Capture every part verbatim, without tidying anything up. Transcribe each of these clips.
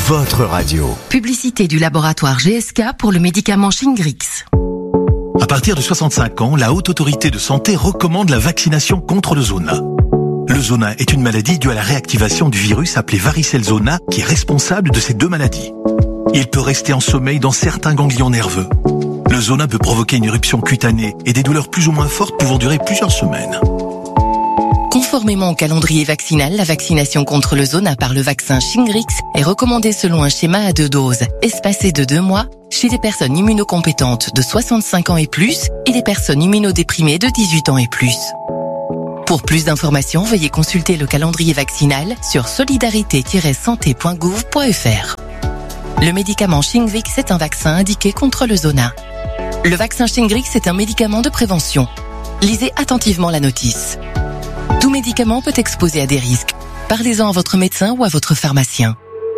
votre radio. Publicité du laboratoire G S K pour le médicament Shingrix. À partir de soixante-cinq ans, la Haute Autorité de Santé recommande la vaccination contre le zona. Le zona est une maladie due à la réactivation du virus appelé varicelle zona qui est responsable de ces deux maladies. Il peut rester en sommeil dans certains ganglions nerveux. Le zona peut provoquer une éruption cutanée et des douleurs plus ou moins fortes pouvant durer plusieurs semaines. Conformément au calendrier vaccinal, la vaccination contre le zona par le vaccin Shingrix est recommandée selon un schéma à deux doses, espacé de deux mois, chez les personnes immunocompétentes de soixante-cinq ans et plus et les personnes immunodéprimées de dix-huit ans et plus. Pour plus d'informations, veuillez consulter le calendrier vaccinal sur solidarité tiret santé point gouv point f r. Le médicament Shingrix est un vaccin indiqué contre le zona. Le vaccin Shingrix est un médicament de prévention. Lisez attentivement la notice. Tout médicament peut exposer à des risques. Parlez-en à votre médecin ou à votre pharmacien.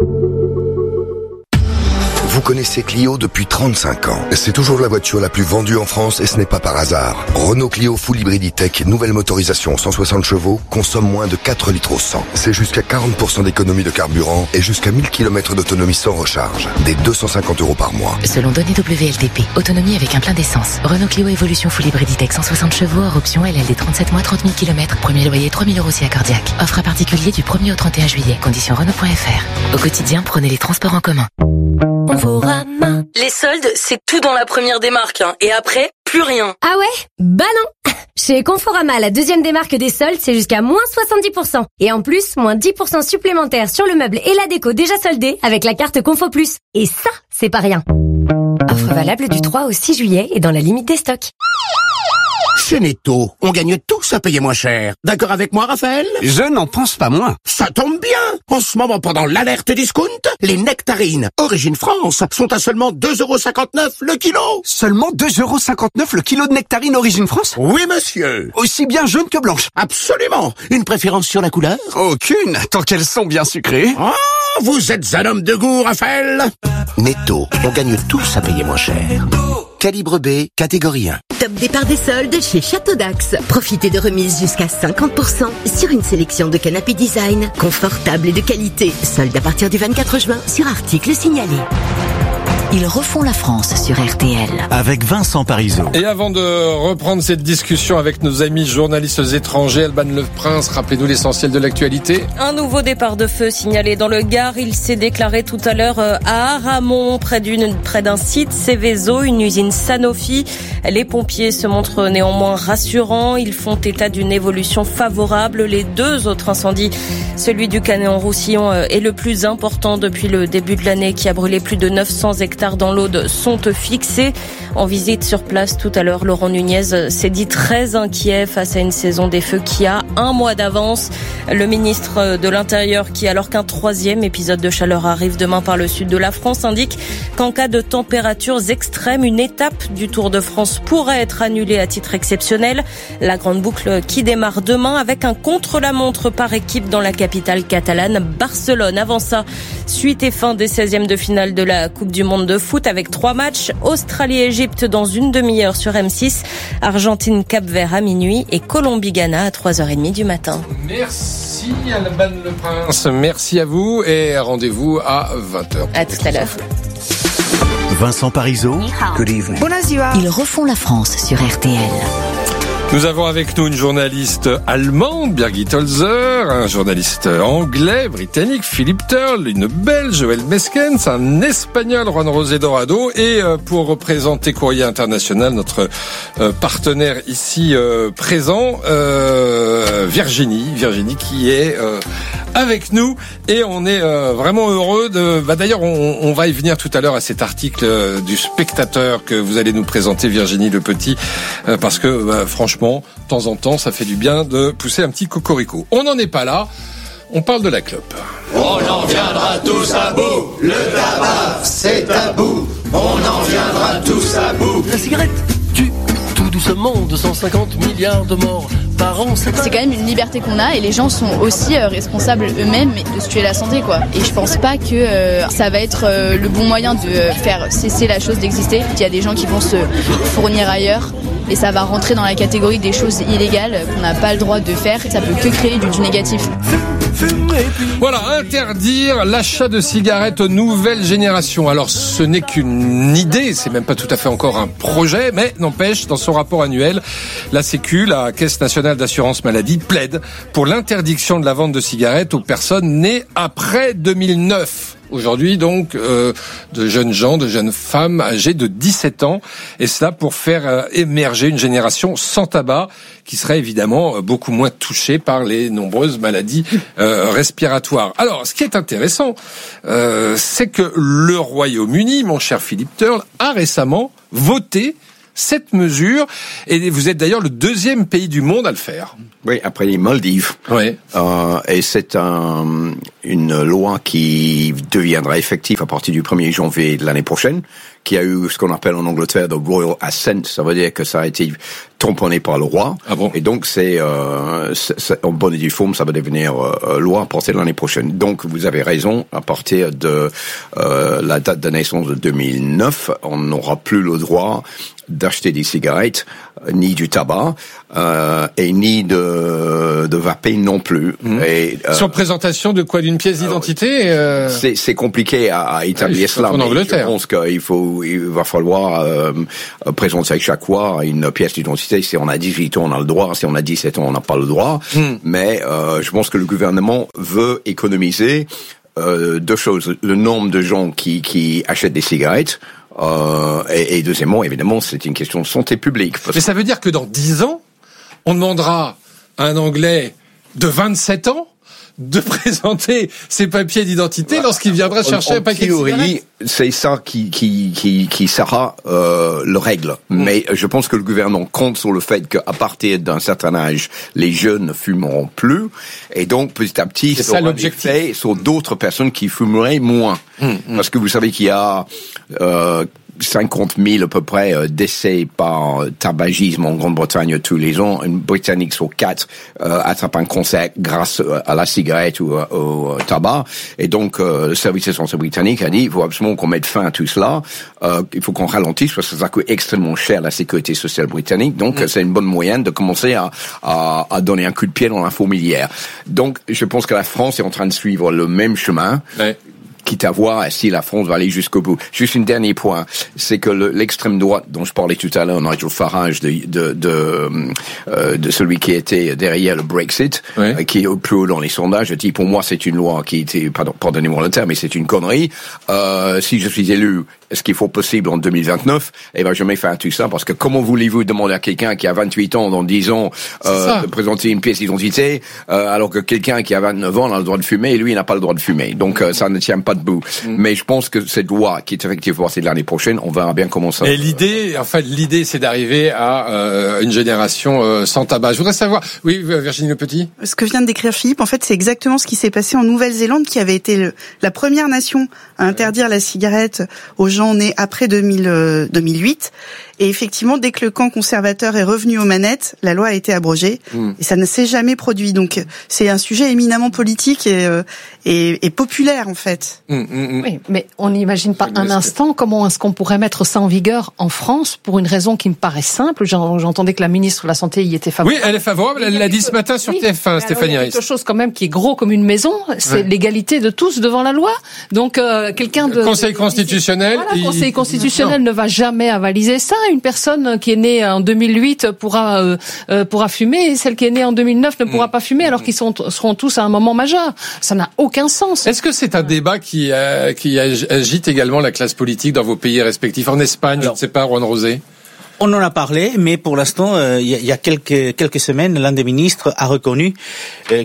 Vous connaissez Clio depuis trente-cinq ans. C'est toujours la voiture la plus vendue en France et ce n'est pas par hasard. Renault Clio Full Hybrid E-Tech, nouvelle motorisation cent soixante chevaux, consomme moins de quatre litres au cent. C'est jusqu'à quarante pour cent d'économie de carburant et jusqu'à mille kilomètres d'autonomie sans recharge. Des deux cent cinquante euros par mois. Selon données W L T P, autonomie avec un plein d'essence. Renault Clio Evolution Full Hybrid E-Tech cent soixante chevaux, hors option L L D trente-sept mois, trente mille kilomètres. Premier loyer trois mille euros si accordiaque. Offre à particulier du premier au trente et un juillet. Conditions Renault point F R. Au quotidien, prenez les transports en commun. Conforama. Les soldes, c'est tout dans la première démarque, hein. Et après, plus rien. Ah ouais? Bah non. Chez Conforama, la deuxième démarque des soldes, c'est jusqu'à moins soixante-dix pour cent. Et en plus, moins dix pour cent supplémentaires sur le meuble et la déco déjà soldés avec la carte Confo Plus. Et ça, c'est pas rien. Offre valable du trois au six juillet et dans la limite des stocks. Chez Netto, on gagne tous à payer moins cher. D'accord avec moi, Raphaël? Je n'en pense pas moins. Ça tombe bien. En ce moment, pendant l'alerte discount, les nectarines Origine France sont à seulement deux euros cinquante-neuf le kilo. Seulement deux euros cinquante-neuf le kilo de nectarines Origine France? Oui, monsieur. Aussi bien jaune que blanche? Absolument. Une préférence sur la couleur? Aucune, tant qu'elles sont bien sucrées. Ah, vous êtes un homme de goût, Raphaël. Netto, on gagne tous à payer moins cher. Calibre B, catégorie un. Top départ des soldes chez Château d'Axe. Profitez de remises jusqu'à cinquante pour cent sur une sélection de canapés design, confortables et de qualité. Soldes à partir du vingt-quatre juin sur articles signalés. Ils refont la France sur R T L. Avec Vincent Parisot. Et avant de reprendre cette discussion avec nos amis journalistes étrangers, Alban Le Prince, rappelez-nous l'essentiel de l'actualité. Un nouveau départ de feu signalé dans le Gard. Il s'est déclaré tout à l'heure à Aramon, près d'une, près d'un site Céveso, une usine Sanofi. Les pompiers se montrent néanmoins rassurants. Ils font état d'une évolution favorable. Les deux autres incendies, celui du Canet-en-Roussillon est le plus important depuis le début de l'année, qui a brûlé plus de neuf cents hectares dans l'Aude, sont fixés. En visite sur place tout à l'heure, Laurent Nunez s'est dit très inquiet face à une saison des feux qui a un mois d'avance. Le ministre de l'Intérieur, qui alors qu'un troisième épisode de chaleur arrive demain par le sud de la France, indique qu'en cas de températures extrêmes, une étape du Tour de France pourrait être annulée à titre exceptionnel. La grande boucle qui démarre demain avec un contre-la-montre par équipe dans la capitale catalane, Barcelone. Avant ça, suite et fin des seizièmes de finale de la Coupe du Monde de foot avec trois matchs. Australie-Égypte dans une demi-heure sur M six. Argentine-Cap-Vert à minuit et Colombie-Ghana à trois heures trente du matin. Merci Alban Le Prince. Merci à vous et rendez-vous à vingt heures. À tout à l'heure. Vincent Parisot. Good evening. Ils refont la France sur R T L. Nous avons avec nous une journaliste allemande, Birgit Holzer, un journaliste anglais, britannique, Philippe Turl, une belge, Joël Meskens, un espagnol, Juan José Dorado, et pour représenter Courrier International, notre partenaire ici présent, euh, Virginie, Virginie qui est euh, avec nous, et on est euh, vraiment heureux de... Bah d'ailleurs, on, on va y venir tout à l'heure à cet article euh, du Spectateur que vous allez nous présenter, Virginie Le Petit, euh, parce que bah, franchement, de temps en temps, ça fait du bien de pousser un petit cocorico. On n'en est pas là, on parle de la clope. On en viendra tous à bout, le tabac, c'est tabou, on en viendra tous à bout. La cigarette tue tout doucement deux cent cinquante milliards de morts par an. C'est, c'est quand même une liberté qu'on a et les gens sont aussi euh, responsables eux-mêmes de se tuer la santé, quoi. Et je pense pas que euh, ça va être euh, le bon moyen de euh, faire cesser la chose d'exister. Il y a des gens qui vont se fournir ailleurs. Et ça va rentrer dans la catégorie des choses illégales qu'on n'a pas le droit de faire. Ça peut que créer du, du négatif. Voilà, interdire l'achat de cigarettes aux nouvelles générations. Alors, ce n'est qu'une idée, c'est même pas tout à fait encore un projet, mais n'empêche, dans son rapport annuel, la Sécu, la Caisse nationale d'assurance maladie, plaide pour l'interdiction de la vente de cigarettes aux personnes nées après deux mille neuf. Aujourd'hui, donc, euh, de jeunes gens, de jeunes femmes âgées de dix-sept ans, et cela pour faire euh, émerger une génération sans tabac, qui serait évidemment euh, beaucoup moins touchée par les nombreuses maladies euh, respiratoires. Alors, ce qui est intéressant, euh, c'est que le Royaume-Uni, mon cher Philippe Turle, a récemment voté cette mesure, et vous êtes d'ailleurs le deuxième pays du monde à le faire. Oui, après les Maldives. Oui. Euh, et c'est un, une loi qui deviendra effective à partir du premier janvier de l'année prochaine, qui a eu ce qu'on appelle en Angleterre the Royal Assent. Ça veut dire que ça a été tamponné par le roi. Ah bon? Et donc c'est, euh, c'est, c'est en bonne et due forme, ça va devenir euh, loi à partir de l'année prochaine. Donc vous avez raison, à partir de euh, la date de naissance de deux mille neuf, on n'aura plus le droit d'acheter des cigarettes, ni du tabac, euh, et ni de, de vaper non plus. Mmh. Et, euh, sur présentation de quoi, d'une pièce d'identité euh... c'est, c'est compliqué à, à établir oui, cela. En Angleterre. Je pense qu'il faut, il va falloir euh, présenter chaque fois une pièce d'identité. Si on a dix-huit ans, on a le droit. Si on a dix-sept ans, on n'a pas le droit. Mmh. Mais euh, je pense que le gouvernement veut économiser euh, deux choses. Le nombre de gens qui, qui achètent des cigarettes. Euh, et, et deuxièmement, évidemment, c'est une question de santé publique. Mais ça veut dire que dans dix ans, on demandera à un Anglais de vingt-sept ans de présenter ses papiers d'identité bah, lorsqu'il viendra chercher en, un paquet théorie, de cigarettes. C'est ça qui qui qui qui sera euh, le règle. Mmh. Mais je pense que le gouvernement compte sur le fait qu'à partir d'un certain âge, les jeunes ne fumeront plus, et donc petit à petit, c'est ça l'objectif. Sur d'autres personnes qui fumeraient moins. Mmh. Parce que vous savez qu'il y a euh, cinquante mille à peu près euh, décès par tabagisme en Grande-Bretagne tous les ans. Une Britannique sur quatre euh, attrape un cancer grâce à la cigarette ou au, au tabac. Et donc, euh, le service de santé britannique a dit il faut absolument qu'on mette fin à tout cela. Euh, il faut qu'on ralentisse parce que ça coûte extrêmement cher la sécurité sociale britannique. Donc, mmh. c'est une bonne moyenne de commencer à, à, à donner un coup de pied dans la fourmilière. Donc, je pense que la France est en train de suivre le même chemin. Ouais. Quitte à voir si la France va aller jusqu'au bout. Juste un dernier point, c'est que le, l'extrême droite dont je parlais tout à l'heure, Nigel Farage, de, de, de, euh, de celui qui était derrière le Brexit, oui. euh, qui est au plus haut dans les sondages, je dis pour moi c'est une loi qui était, pardon, pardonnez-moi le terme, mais c'est une connerie. Euh, si je suis élu, est-ce qu'il faut possible en deux mille vingt-neuf? Eh ben, je mets fin à tout ça, parce que comment voulez-vous demander à quelqu'un qui a vingt-huit ans dans dix ans, euh, de présenter une pièce d'identité, euh, alors que quelqu'un qui a vingt-neuf ans a le droit de fumer et lui il n'a pas le droit de fumer. Donc, euh, ça ne tient pas debout. Mm. Mais je pense que cette loi, qui est effectivement passée l'année prochaine, on verra bien comment ça. Et l'idée, en fait, l'idée, c'est d'arriver à euh, une génération euh, sans tabac. Je voudrais savoir, oui, Virginie Le Petit. Ce que vient de décrire Philippe, en fait, c'est exactement ce qui s'est passé en Nouvelle-Zélande, qui avait été le, la première nation à interdire la cigarette aux gens nés après deux mille, euh, deux mille huit. Et effectivement, dès que le camp conservateur est revenu aux manettes, la loi a été abrogée. Mmh. Et ça ne s'est jamais produit. Donc, c'est un sujet éminemment politique et, euh, et, et populaire, en fait. Mmh, mmh. Oui, mais on n'imagine pas un instant comment est-ce qu'on pourrait mettre ça en vigueur en France pour une raison qui me paraît simple. J'entendais que la ministre de la Santé y était favorable. Oui, elle est favorable. Elle l'a dit ce matin sur oui, T F un, Stéphanie Ries. Quelque chose quand même qui est gros comme une maison, c'est ouais. l'égalité de tous devant la loi. Donc, euh, quelqu'un de... Conseil constitutionnel... Voilà, le il... Conseil constitutionnel non. ne va jamais avaliser ça. Une personne qui est née en deux mille huit pourra euh, euh, pourra fumer, et celle qui est née en deux mille neuf ne pourra mmh. pas fumer, alors qu'ils sont, seront tous à un moment majeur. Ça n'a aucun sens. Est-ce que c'est un débat qui, euh, qui agite également la classe politique dans vos pays respectifs? En Espagne, alors, je ne sais pas, Juan Rosé? On en a parlé, mais pour l'instant, il euh, y, y a quelques quelques semaines, l'un des ministres a reconnu euh,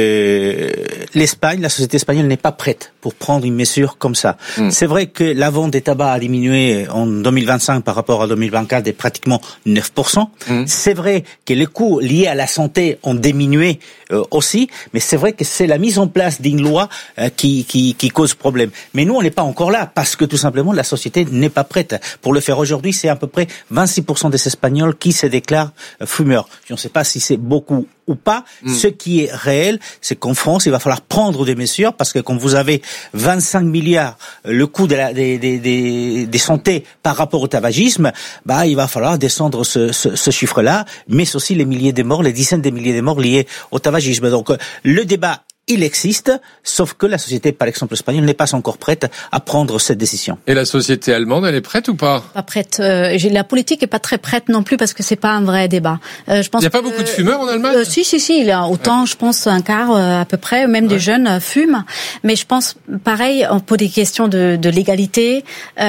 que l'Espagne, la société espagnole, n'est pas prête pour prendre une mesure comme ça. Mm. C'est vrai que la vente des tabacs a diminué en deux mille vingt-cinq par rapport à deux mille vingt-quatre de pratiquement neuf pour cent. Mm. C'est vrai que les coûts liés à la santé ont diminué euh, aussi, mais c'est vrai que c'est la mise en place d'une loi euh, qui, qui qui cause problème. Mais nous, on n'est pas encore là, parce que tout simplement, la société n'est pas prête. Pour le faire aujourd'hui, c'est à peu près vingt-six pour cent des Espagnols qui se déclarent fumeurs. Je ne sais pas si c'est beaucoup ou pas. Mm. Ce qui est réel, c'est qu'en France, il va falloir prendre des mesures, parce que quand vous avez vingt-cinq milliards le coût de la, des, des, des, des santé par rapport au tabagisme, bah, il va falloir descendre ce, ce, ce chiffre-là, mais aussi les milliers de morts, les dizaines de milliers de morts liés au tabagisme. Donc, le débat il existe, sauf que la société, par exemple espagnole, n'est pas encore prête à prendre cette décision. Et la société allemande, elle est prête ou pas? Pas prête. Euh, la politique est pas très prête non plus parce que c'est pas un vrai débat. Euh, je pense. Il n'y a pas que, beaucoup de fumeurs en Allemagne? euh, Si, si, si. Il y a autant, ouais. je pense, un quart euh, à peu près, même ouais. des jeunes euh, fument. Mais je pense, pareil, pour des questions de, de légalité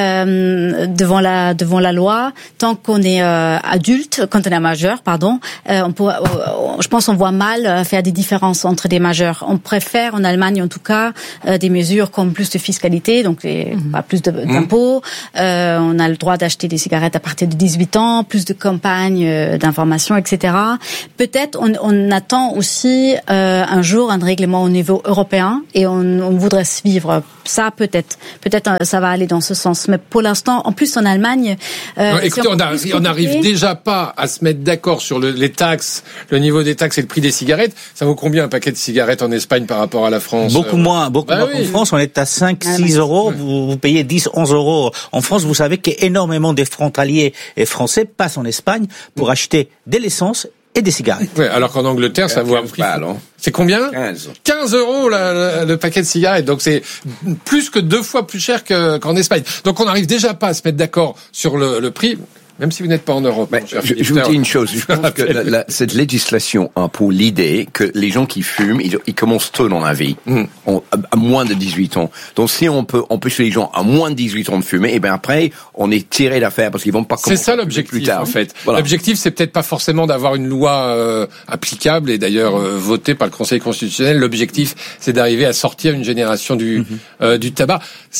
euh, devant la devant la loi, tant qu'on est euh, adulte, quand on est majeur, pardon, euh, on peut, euh, je pense, on voit mal faire des différences entre des majeurs. On préfère en Allemagne en tout cas euh, des mesures comme plus de fiscalité, donc les, mmh. bah, plus de, d'impôts. Euh, on a le droit d'acheter des cigarettes à partir de dix-huit ans, plus de campagnes euh, d'information, et cetera. Peut-être on, on attend aussi euh, un jour un règlement au niveau européen et on, on voudrait suivre ça peut-être. Peut-être euh, ça va aller dans ce sens. Mais pour l'instant, en plus en Allemagne, euh, non, écoutez, on, a, on n'arrive déjà pas à se mettre d'accord sur le, les taxes, le niveau des taxes et le prix des cigarettes. Ça vaut combien un paquet de cigarettes en Espagne par rapport à la France? Beaucoup moins, beaucoup bah moins oui. qu'en France. On est à cinq, six euros. Oui. Vous, vous payez dix, onze euros. En France, vous savez qu'énormément des frontaliers et français passent en Espagne pour acheter de l'essence et des cigarettes. Oui, alors qu'en Angleterre, ça vaut un prix. C'est combien? quinze. quinze euros la, la, le paquet de cigarettes. Donc c'est plus que deux fois plus cher que, qu'en Espagne. Donc on n'arrive déjà pas à se mettre d'accord sur le, le prix. Même si vous n'êtes pas en Europe. Mais je, je vous dis une chose, je pense que la, la, cette législation a pour l'idée que les gens qui fument, ils, ils commencent tôt dans la vie, mm. on, à, à moins de dix-huit ans. Donc si on peut empêcher les gens à moins de dix-huit ans de fumer, et bien après, on est tiré d'affaire parce qu'ils vont pas commencer. C'est ça l'objectif plus tard. En fait. Voilà. L'objectif, c'est peut-être pas forcément d'avoir une loi euh, applicable et d'ailleurs euh, votée par le Conseil constitutionnel. L'objectif, c'est d'arriver à sortir une génération du mm-hmm. euh, du tabac.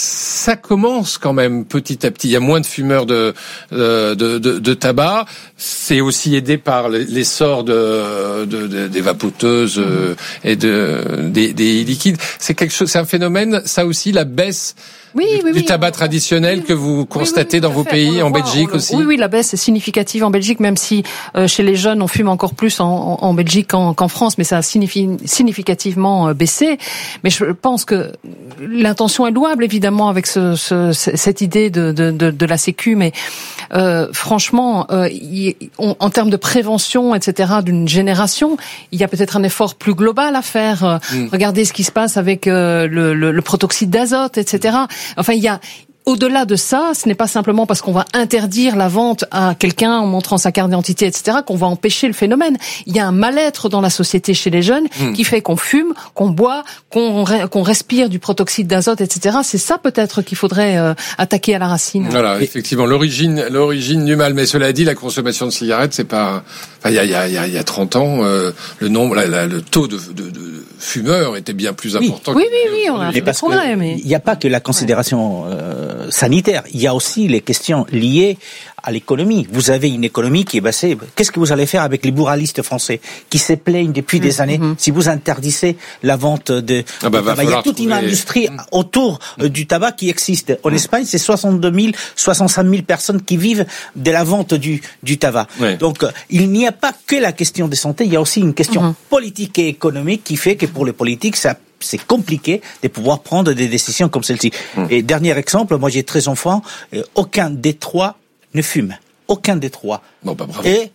Ça commence quand même petit à petit. Il y a moins de fumeurs de de, de, de, de tabac. C'est aussi aidé par l'essor de, de, de des vapoteuses euh, et de des, des liquides. C'est quelque chose, c'est un phénomène. Ça aussi, la baisse. Oui, oui, du oui, tabac on, traditionnel oui, que vous constatez oui, oui, dans vos fait. pays, en voit, Belgique le, aussi. Oui, oui, la baisse est significative en Belgique, même si euh, chez les jeunes on fume encore plus en, en, en Belgique qu'en, qu'en France, mais ça a signifie, significativement euh, baissé. Mais je pense que l'intention est louable évidemment avec ce, ce, cette idée de, de, de, de la Sécu, mais euh, franchement, euh, y, on, en termes de prévention, et cetera, d'une génération, il y a peut-être un effort plus global à faire. Mm. Regardez ce qui se passe avec euh, le, le, le protoxyde d'azote, et cetera. Enfin, il y a, au-delà de ça, ce n'est pas simplement parce qu'on va interdire la vente à quelqu'un en montrant sa carte d'identité, et cetera, qu'on va empêcher le phénomène. Il y a un mal-être dans la société chez les jeunes mmh. qui fait qu'on fume, qu'on boit, qu'on, qu'on respire du protoxyde d'azote, et cetera. C'est ça peut-être qu'il faudrait euh, attaquer à la racine. Voilà, effectivement, l'origine, l'origine du mal. Mais cela dit, la consommation de cigarettes, c'est pas. Enfin, il y a, il y a, il y a, il y a trente ans, euh, le nombre, la, la, le taux de, de, de fumeurs était bien plus important. Oui, oui, oui, oui, on a fait des progrès, mais il n'y a pas que la considération euh, sanitaire. Il y a aussi les questions liées à l'économie. Vous avez une économie qui est basée. Qu'est-ce que vous allez faire avec les buralistes français qui se plaignent depuis mmh, des années mmh. si vous interdisez la vente de, ah bah, de tabac? Il y a toute trouver... une industrie mmh. autour euh, du tabac qui existe. En mmh. Espagne, c'est soixante-deux mille, soixante-cinq mille personnes qui vivent de la vente du, du tabac. Ouais. Donc, euh, il n'y a pas que la question de santé, il y a aussi une question mmh. politique et économique qui fait que pour les politiques, ça c'est compliqué de pouvoir prendre des décisions comme celle-ci. Mmh. Et dernier exemple, moi j'ai treize enfants, et aucun des trois ne fume. Aucun des trois. Bon, bah, bravo. Et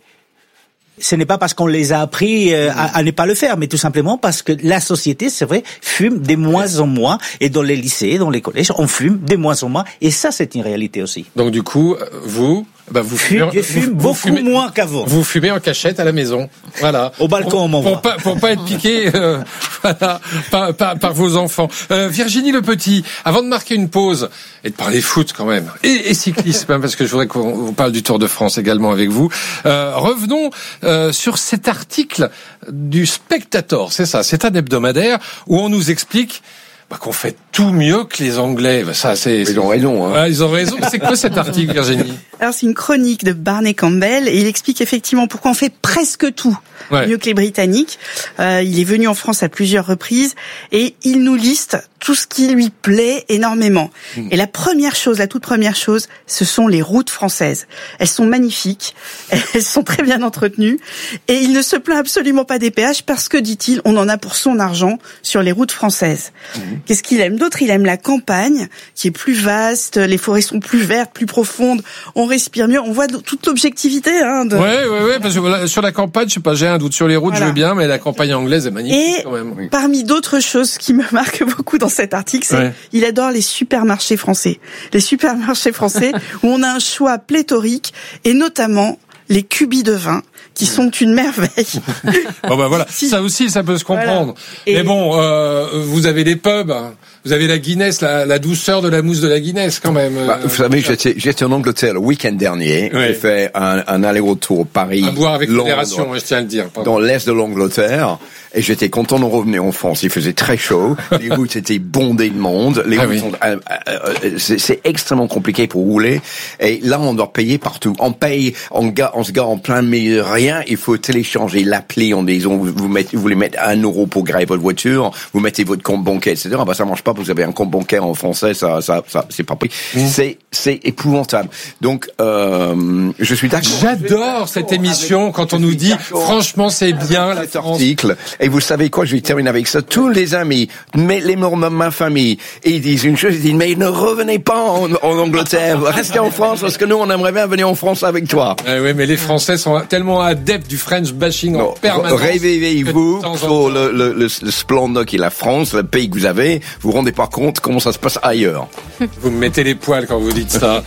ce n'est pas parce qu'on les a appris euh, à, à ne pas le faire, mais tout simplement parce que la société, c'est vrai, fume de moins en moins. Et dans les lycées, dans les collèges, on fume de moins en moins. Et ça, c'est une réalité aussi. Donc du coup, vous... Bah vous fumez, je fume vous, beaucoup vous fumez, moins qu'avant. Vous fumez en cachette à la maison, voilà. Au balcon, pour, on m'envoie. Pour pas, pour pas être piqué, euh, voilà, par, par, par vos enfants. Euh, Virginie Le Petit, avant de marquer une pause et de parler foot quand même, et, et cyclisme, hein, parce que je voudrais qu'on parle du Tour de France également avec vous. Euh, revenons euh, sur cet article du Spectator, c'est ça, c'est un hebdomadaire où on nous explique. Bah, qu'on fait tout mieux que les Anglais. Bah, ça, c'est, ils ont raison, hein. Ah, ils ont raison. C'est quoi cet article, Virginie? Alors, c'est une chronique de Barney Campbell et il explique effectivement pourquoi on fait presque tout ouais. mieux que les Britanniques. Euh, il est venu en France à plusieurs reprises et il nous liste tout ce qui lui plaît énormément. Mmh. Et la première chose, la toute première chose, ce sont les routes françaises. Elles sont magnifiques, elles sont très bien entretenues et il ne se plaint absolument pas des péages parce que, dit-il, on en a pour son argent sur les routes françaises. Mmh. Qu'est-ce qu'il aime d'autre? Il aime la campagne qui est plus vaste, les forêts sont plus vertes, plus profondes, on respire mieux. On voit toute l'objectivité. Hein, de... Ouais, ouais, ouais. Parce que voilà, sur la campagne, je sais pas, j'ai un doute. Sur les routes, voilà. Je veux bien, mais la campagne anglaise est magnifique Et quand même. Oui. Parmi d'autres choses qui me marquent beaucoup dans cet article, c'est ouais. il adore les supermarchés français. Les supermarchés français où on a un choix pléthorique et notamment les cubis de vin qui sont une merveille. Bon ben voilà, ça aussi ça peut se comprendre. Voilà. Mais bon, euh, vous avez les pubs, vous avez la Guinness, la, la douceur de la mousse de la Guinness quand même. Bah, vous savez, j'étais, j'étais en Angleterre le week-end dernier. Oui. J'ai fait un, un aller-retour Paris. À boire avec modération, je tiens à le dire. Pardon. Dans l'est de l'Angleterre. Et j'étais content de revenir en France. Il faisait très chaud. Les routes étaient bondées de monde. Les ah routes oui. sont, euh, euh, c'est, c'est extrêmement compliqué pour rouler. Et là, on doit payer partout. On paye, on, ga, on se gare en plein milieu de rien. Il faut télécharger l'appli en disant, vous, vous mettez, vous voulez mettre un euro pour garer votre voiture. Vous mettez votre compte bancaire, et cetera. Bah, ça marche pas. Vous avez un compte bancaire en français. Ça, ça, ça, c'est pas pris. Mmh. C'est, c'est épouvantable. Donc, euh, je suis d'accord. J'adore cette émission quand on nous dit, franchement, c'est bien la France. Article. Et vous savez quoi, je vais terminer avec ça. Tous les amis, mais les membres de ma famille, ils disent une chose, ils disent, mais ne revenez pas en, en Angleterre, restez en France, parce que nous, on aimerait bien venir en France avec toi. Eh oui, mais les Français sont tellement adeptes du French bashing non, en permanence. Réveillez-vous sur le, le, le, le splendeur qui est la France, le pays que vous avez, vous vous rendez pas compte comment ça se passe ailleurs. Vous me mettez les poils quand vous dites ça.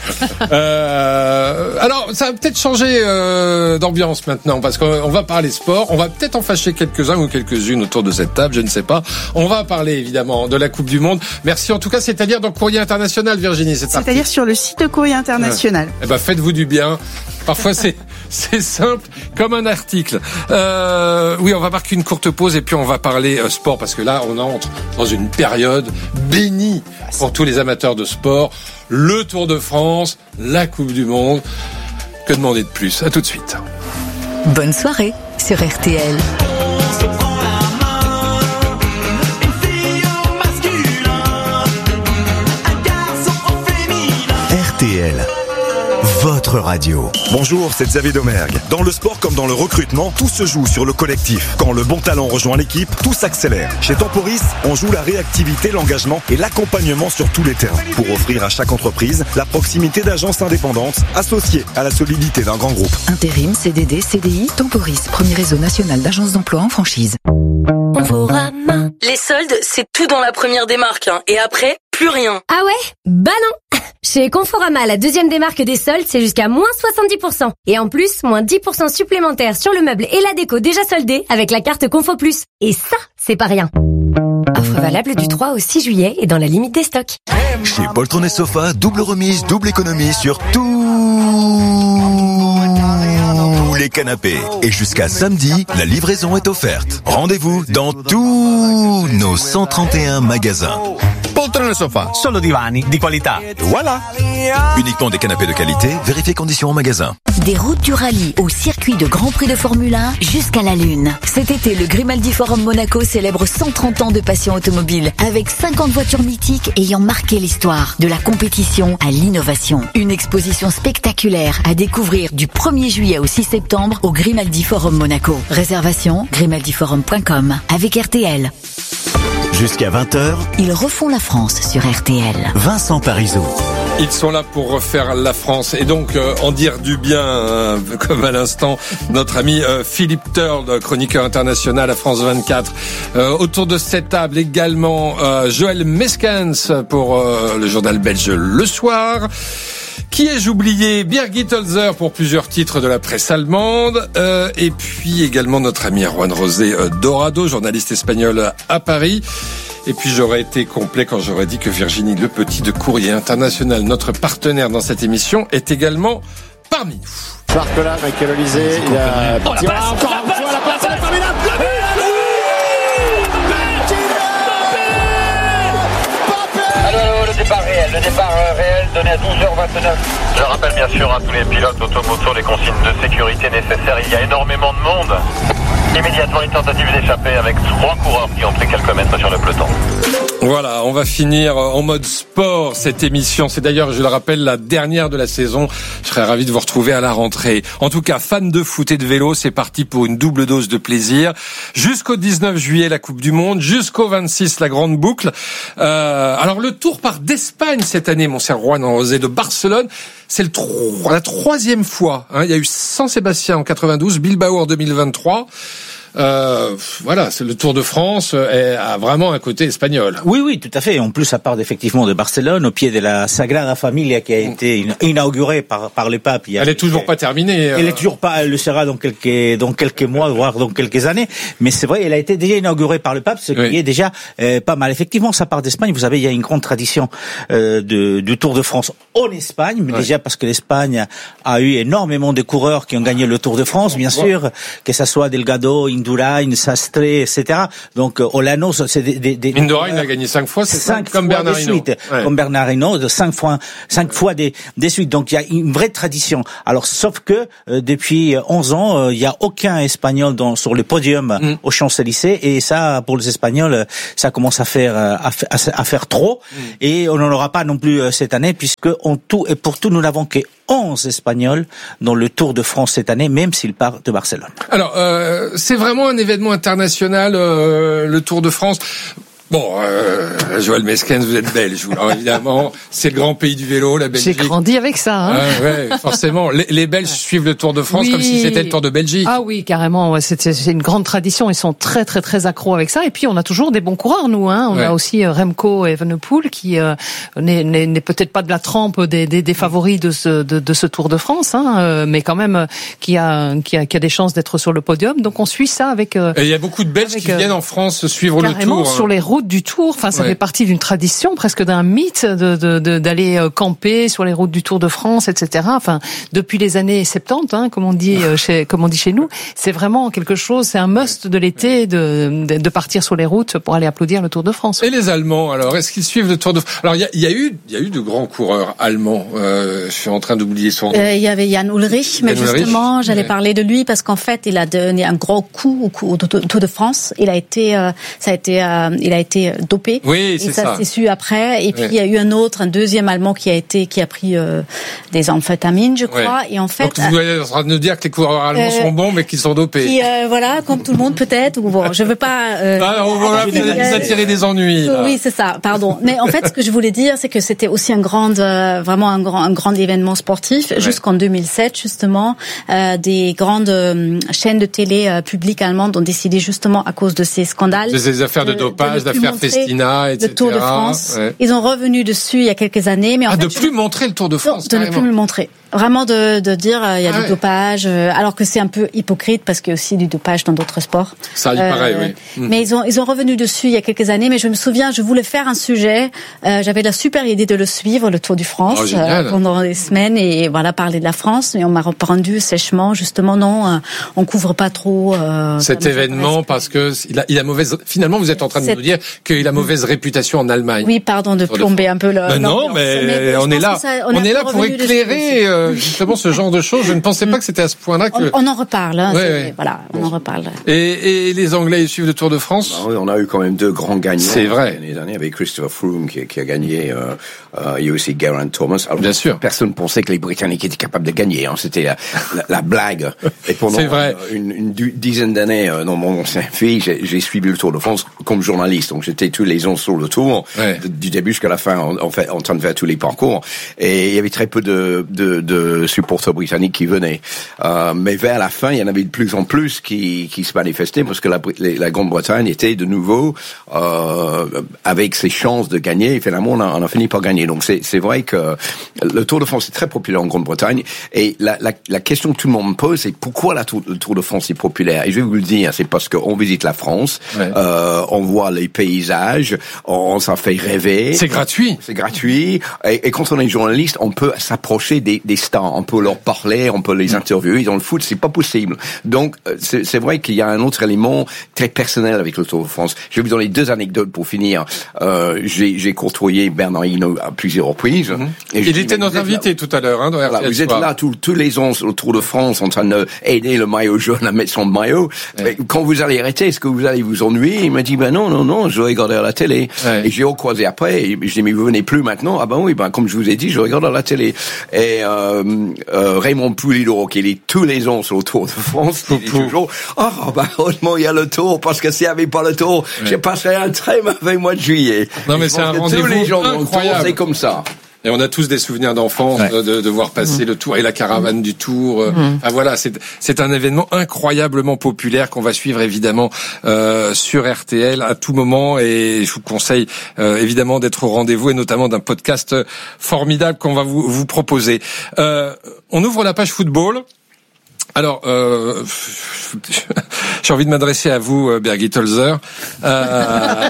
euh, alors, ça va peut-être changer euh, d'ambiance maintenant, parce qu'on va parler sport, on va peut-être en fâcher quelques-uns ou quelques-unes autour de cette table, je ne sais pas. On va parler évidemment de la Coupe du Monde. Merci en tout cas, c'est-à-dire dans Courrier International, Virginie. C'est C'est-à-dire sur le site de Courrier International. Ouais. Eh ben, faites-vous du bien. Parfois c'est c'est simple comme un article. Euh, oui, on va marquer une courte pause et puis on va parler euh, sport parce que là on entre dans une période bénie pour tous les amateurs de sport. Le Tour de France, la Coupe du Monde. Que demander de plus? À tout de suite. Bonne soirée sur R T L. R T L, votre radio. Bonjour, c'est Xavier Domergue. Dans le sport comme dans le recrutement, tout se joue sur le collectif. Quand le bon talent rejoint l'équipe, tout s'accélère. Chez Temporis, on joue la réactivité, l'engagement et l'accompagnement sur tous les terrains pour offrir à chaque entreprise la proximité d'agences indépendantes associées à la solidité d'un grand groupe. Intérim, C D D, C D I, Temporis, premier réseau national d'agences d'emploi en franchise. Conforama. Les soldes, c'est tout dans la première démarque, hein. Et après, plus rien. Ah ouais? Bah non. Chez Conforama, la deuxième démarque des soldes, c'est jusqu'à moins soixante-dix pour cent. Et en plus, moins dix pour cent supplémentaires sur le meuble et la déco déjà soldés avec la carte Confo Plus. Et ça, c'est pas rien. Offre valable du trois au six juillet et dans la limite des stocks. Chez Poltron et Sofa, double remise, double économie sur tous les canapés. Et jusqu'à samedi, la livraison est offerte. Rendez-vous dans tous nos cent trente et un magasins. Poltron e Sofa, solo divani di qualità. Voilà. Uniquement des canapés de qualité, vérifiez conditions en magasin. Des routes du rallye au circuit de Grand Prix de Formule un jusqu'à la Lune. Cet été, le Grimaldi Forum Monaco célèbre cent trente ans de passion automobile avec cinquante voitures mythiques ayant marqué l'histoire de la compétition à l'innovation. Une exposition spectaculaire à découvrir du premier juillet au six septembre au Grimaldi Forum Monaco. Réservation grimaldi forum point com avec R T L. Jusqu'à vingt heures, ils refont la France sur R T L. Vincent Parisot. Ils sont là pour refaire la France et donc euh, en dire du bien, euh, comme à l'instant notre ami euh, Philippe Turle, chroniqueur international à France vingt-quatre. Euh, autour de cette table également euh, Joël Meskens pour euh, le journal belge Le Soir. Qui ai-je oublié? Birgit Holzer pour plusieurs titres de la presse allemande. Euh, et puis également notre ami Juan José Dorado, journaliste espagnol à Paris. Et puis j'aurais été complet quand j'aurais dit que Virginie Le Petit de Courrier International, notre partenaire dans cette émission, est également parmi nous. Barcola, Michael Olysée, il a... Oh, la passe, encore une fois, la passe, elle est formidable. Allô, allô, le départ réel, le départ réel donné à douze heures vingt-neuf. Je rappelle bien sûr à tous les pilotes automotos les consignes de sécurité nécessaires. Il y a énormément de monde. Immédiatement une tentative d'échapper avec trois coureurs qui ont pris quelques mètres sur le peloton. Voilà, on va finir en mode sport cette émission. C'est d'ailleurs, je le rappelle, la dernière de la saison. Je serais ravi de vous retrouver à la rentrée. En tout cas, fans de foot et de vélo, c'est parti pour une double dose de plaisir. Jusqu'au dix-neuf juillet, la Coupe du Monde. Jusqu'au vingt-six, la grande boucle. Euh, alors, le tour part d'Espagne cette année, mon cher Juan Rosé, de Barcelone. C'est le tro- la troisième fois. Hein. Il y a eu San Sébastien en quatre-vingt-douze, Bilbao en deux mille vingt-trois. Euh, voilà, c'est le Tour de France est, a vraiment un côté espagnol. Oui, oui, tout à fait. En plus, ça part effectivement de Barcelone, au pied de la Sagrada Familia qui a été inaugurée par par le pape. Il y a, elle est toujours pas terminée. Elle est toujours pas. Elle le sera dans quelques dans quelques mois, voire dans quelques années. Mais c'est vrai, elle a été déjà inaugurée par le pape, ce qui oui. est déjà euh, pas mal. Effectivement, ça part d'Espagne. Vous savez, il y a une grande tradition euh, de du Tour de France en Espagne, mais ouais. déjà parce que l'Espagne a eu énormément de coureurs qui ont gagné le Tour de France, bien ouais. sûr, que ça soit Delgado, Indurain, Sastre, et cetera. Donc Olano, c'est des, des, des Indurain a gagné cinq fois, c'est cinq comme fois Bernard de Hinault. suite, ouais. comme Bernard Hinault, de cinq fois, cinq fois des, des suites. Donc il y a une vraie tradition. Alors sauf que euh, depuis onze ans, euh, il y a aucun Espagnol dans sur le podium mm. aux Champs-Élysées, et ça pour les Espagnols, ça commence à faire à, à, à faire trop. Mm. Et on n'en aura pas non plus cette année, puisque en tout et pour tout, nous n'avons que onze Espagnols dans le Tour de France cette année, même s'il part de Barcelone. Alors, euh, c'est vraiment un événement international, euh, le Tour de France. Bon, euh, Joël Meskens, vous êtes belge, alors évidemment, c'est le grand pays du vélo, la Belgique. J'ai grandi avec ça. Hein. Ah, ouais, forcément. Les, les Belges suivent le Tour de France oui. comme si c'était le Tour de Belgique. Ah oui, carrément. Ouais, c'est, c'est une grande tradition. Ils sont très, très, très accros avec ça. Et puis, on a toujours des bons coureurs, nous. Hein. On ouais. a aussi Remco Evenepoel, qui euh, n'est, n'est, n'est peut-être pas de la trempe des, des, des favoris de ce, de, de ce Tour de France, hein, euh, mais quand même qui a, qui a, qui a des chances d'être sur le podium. Donc, on suit ça avec. Euh, Et il y a beaucoup de Belges avec, qui viennent en France suivre le Tour. Sur les routes du Tour. Enfin, ça ouais. fait partie d'une tradition, presque d'un mythe, de, de, de, d'aller camper sur les routes du Tour de France, et cetera. Enfin, depuis les années soixante-dix, hein, comme on dit chez, comme on dit chez nous, c'est vraiment quelque chose, c'est un must de l'été de, de, de partir sur les routes pour aller applaudir le Tour de France. Et les Allemands, alors, est-ce qu'ils suivent le Tour de France? Alors, il y a, y a eu, il y a eu de grands coureurs allemands. Euh, je suis en train d'oublier son nom. Il euh, y avait Jan Ullrich, mais Jan justement, Ullrich. j'allais ouais. parler de lui parce qu'en fait, il a donné un gros coup au, coup, au Tour de France. Il a été, euh, ça a été, euh, il a été dopé. Oui, c'est et ça, ça. c'est su après. Et puis, ouais. il y a eu un autre, un deuxième Allemand qui a été, qui a pris euh, des amphétamines, je crois. Ouais. Et en fait, donc vous êtes en train de nous dire que les coureurs allemands euh, sont bons, mais qu'ils sont dopés. Qui, euh, voilà, comme tout le monde peut-être. Ou bon, je veux pas. Euh, ah, on va vous attirer des ennuis. Là. Oui, c'est ça. Pardon. Mais en fait, ce que je voulais dire, c'est que c'était aussi un grand, euh, vraiment un grand, un grand événement sportif. Ouais. Jusqu'en deux mille sept, justement, euh, des grandes euh, chaînes de télé euh, publiques allemandes ont décidé justement à cause de ces scandales, de ces affaires de, de dopage, d'affaires Festina, et cetera. Le Tour de France. Ouais. Ils ont revenu dessus il y a quelques années, mais en ah, fait, de plus je... montrer le Tour de France. Non, de ne plus le montrer. Vraiment de, de dire il euh, y a ah du ouais. dopage, euh, alors que c'est un peu hypocrite parce qu'il y a aussi du dopage dans d'autres sports. Ça, il euh, paraît, oui. Mmh. Mais ils ont ils ont revenu dessus il y a quelques années. Mais je me souviens, je voulais faire un sujet. Euh, j'avais la super idée de le suivre, le Tour du France, oh, euh, pendant des semaines et voilà parler de la France. Mais on m'a répondu sèchement, justement non, euh, on couvre pas trop euh, cet événement parce que il a, il a mauvaise. Finalement, vous êtes en train de Cette... nous dire qu'il a mauvaise réputation en Allemagne. Oui, pardon de plomber un peu le. Ben non, mais, mais on est là, ça, on, on est là pour éclairer euh, justement ce genre de choses. Je ne pensais pas que c'était à ce point-là que. On, on en reparle. Hein, ouais, ouais. Voilà, on bon. en reparle. Et, et les Anglais ils suivent le Tour de France. Bah oui, on a eu quand même deux grands gagnants. C'est vrai. L'année dernière avec Christopher Froome qui, qui a gagné. Euh, euh, il y a aussi Geraint Thomas. Alors, bien sûr. Personne ne pensait que les Britanniques étaient capables de gagner. Hein. C'était la, la, la blague. Et pendant c'est vrai. Euh, une, une dizaine d'années euh, dans mon ancienne vie, j'ai, j'ai suivi le Tour de France comme journaliste. Donc j'étais tous les ans sur le Tour, ouais. de, du début jusqu'à la fin, en, en fait, en train de faire tous les parcours. Et il y avait très peu de, de, de supporters britanniques qui venaient. Euh, mais vers la fin, il y en avait de plus en plus qui, qui se manifestaient parce que la, la Grande-Bretagne était de nouveau euh, avec ses chances de gagner. Et finalement, on a, on a fini par gagner. Donc c'est, c'est vrai que le Tour de France est très populaire en Grande-Bretagne. Et la, la, la question que tout le monde me pose, c'est pourquoi la tour, le Tour de France est populaire. Et je vais vous le dire, c'est parce qu'on visite la France, ouais. euh, on voit les paysages, on, on s'en fait rêver. C'est gratuit. C'est gratuit. Et, et quand on est journaliste, on peut s'approcher des, des stars, on peut leur parler, on peut les interviewer. Dans le foot, c'est pas possible. Donc, c'est, c'est vrai qu'il y a un autre élément très personnel avec le Tour de France. Je vais vous donner deux anecdotes pour finir. Euh, j'ai, j'ai côtoyé Bernard Hinault à plusieurs reprises. Mm-hmm. Et il était notre invité là, tout à l'heure. Hein, dans voilà, vous êtes là tous, tous les ans sur le Tour de France en train d'aider le maillot jaune à mettre son maillot. Ouais. Quand vous allez arrêter, est-ce que vous allez vous ennuyer? Il m'a dit, ben non, non, non, je regardais à la télé. Ouais. Et j'ai recroisé après, et je dis, mais vous venez plus maintenant? Ah ben oui, ben, comme je vous ai dit, je regarde à la télé. Et, euh, euh, Raymond Poulidor, qui est tous les ans sur le Tour de France, il dit toujours, oh, ben, heureusement, il y a le Tour, parce que s'il n'y avait pas le Tour, ouais. j'ai passé un très mauvais mois de juillet. Non, mais c'est un rendez-vous tous les gens incroyable. Tour, c'est comme ça. Et on a tous des souvenirs d'enfance ouais. de, de voir passer mmh. le Tour et la caravane mmh. du Tour. Mmh. Ah voilà, c'est c'est un événement incroyablement populaire qu'on va suivre évidemment euh, sur R T L à tout moment. Et je vous conseille euh, évidemment d'être au rendez-vous et notamment d'un podcast formidable qu'on va vous vous proposer. Euh, on ouvre la page football. Alors, euh, j'ai envie de m'adresser à vous, Birgit Holzer. Euh,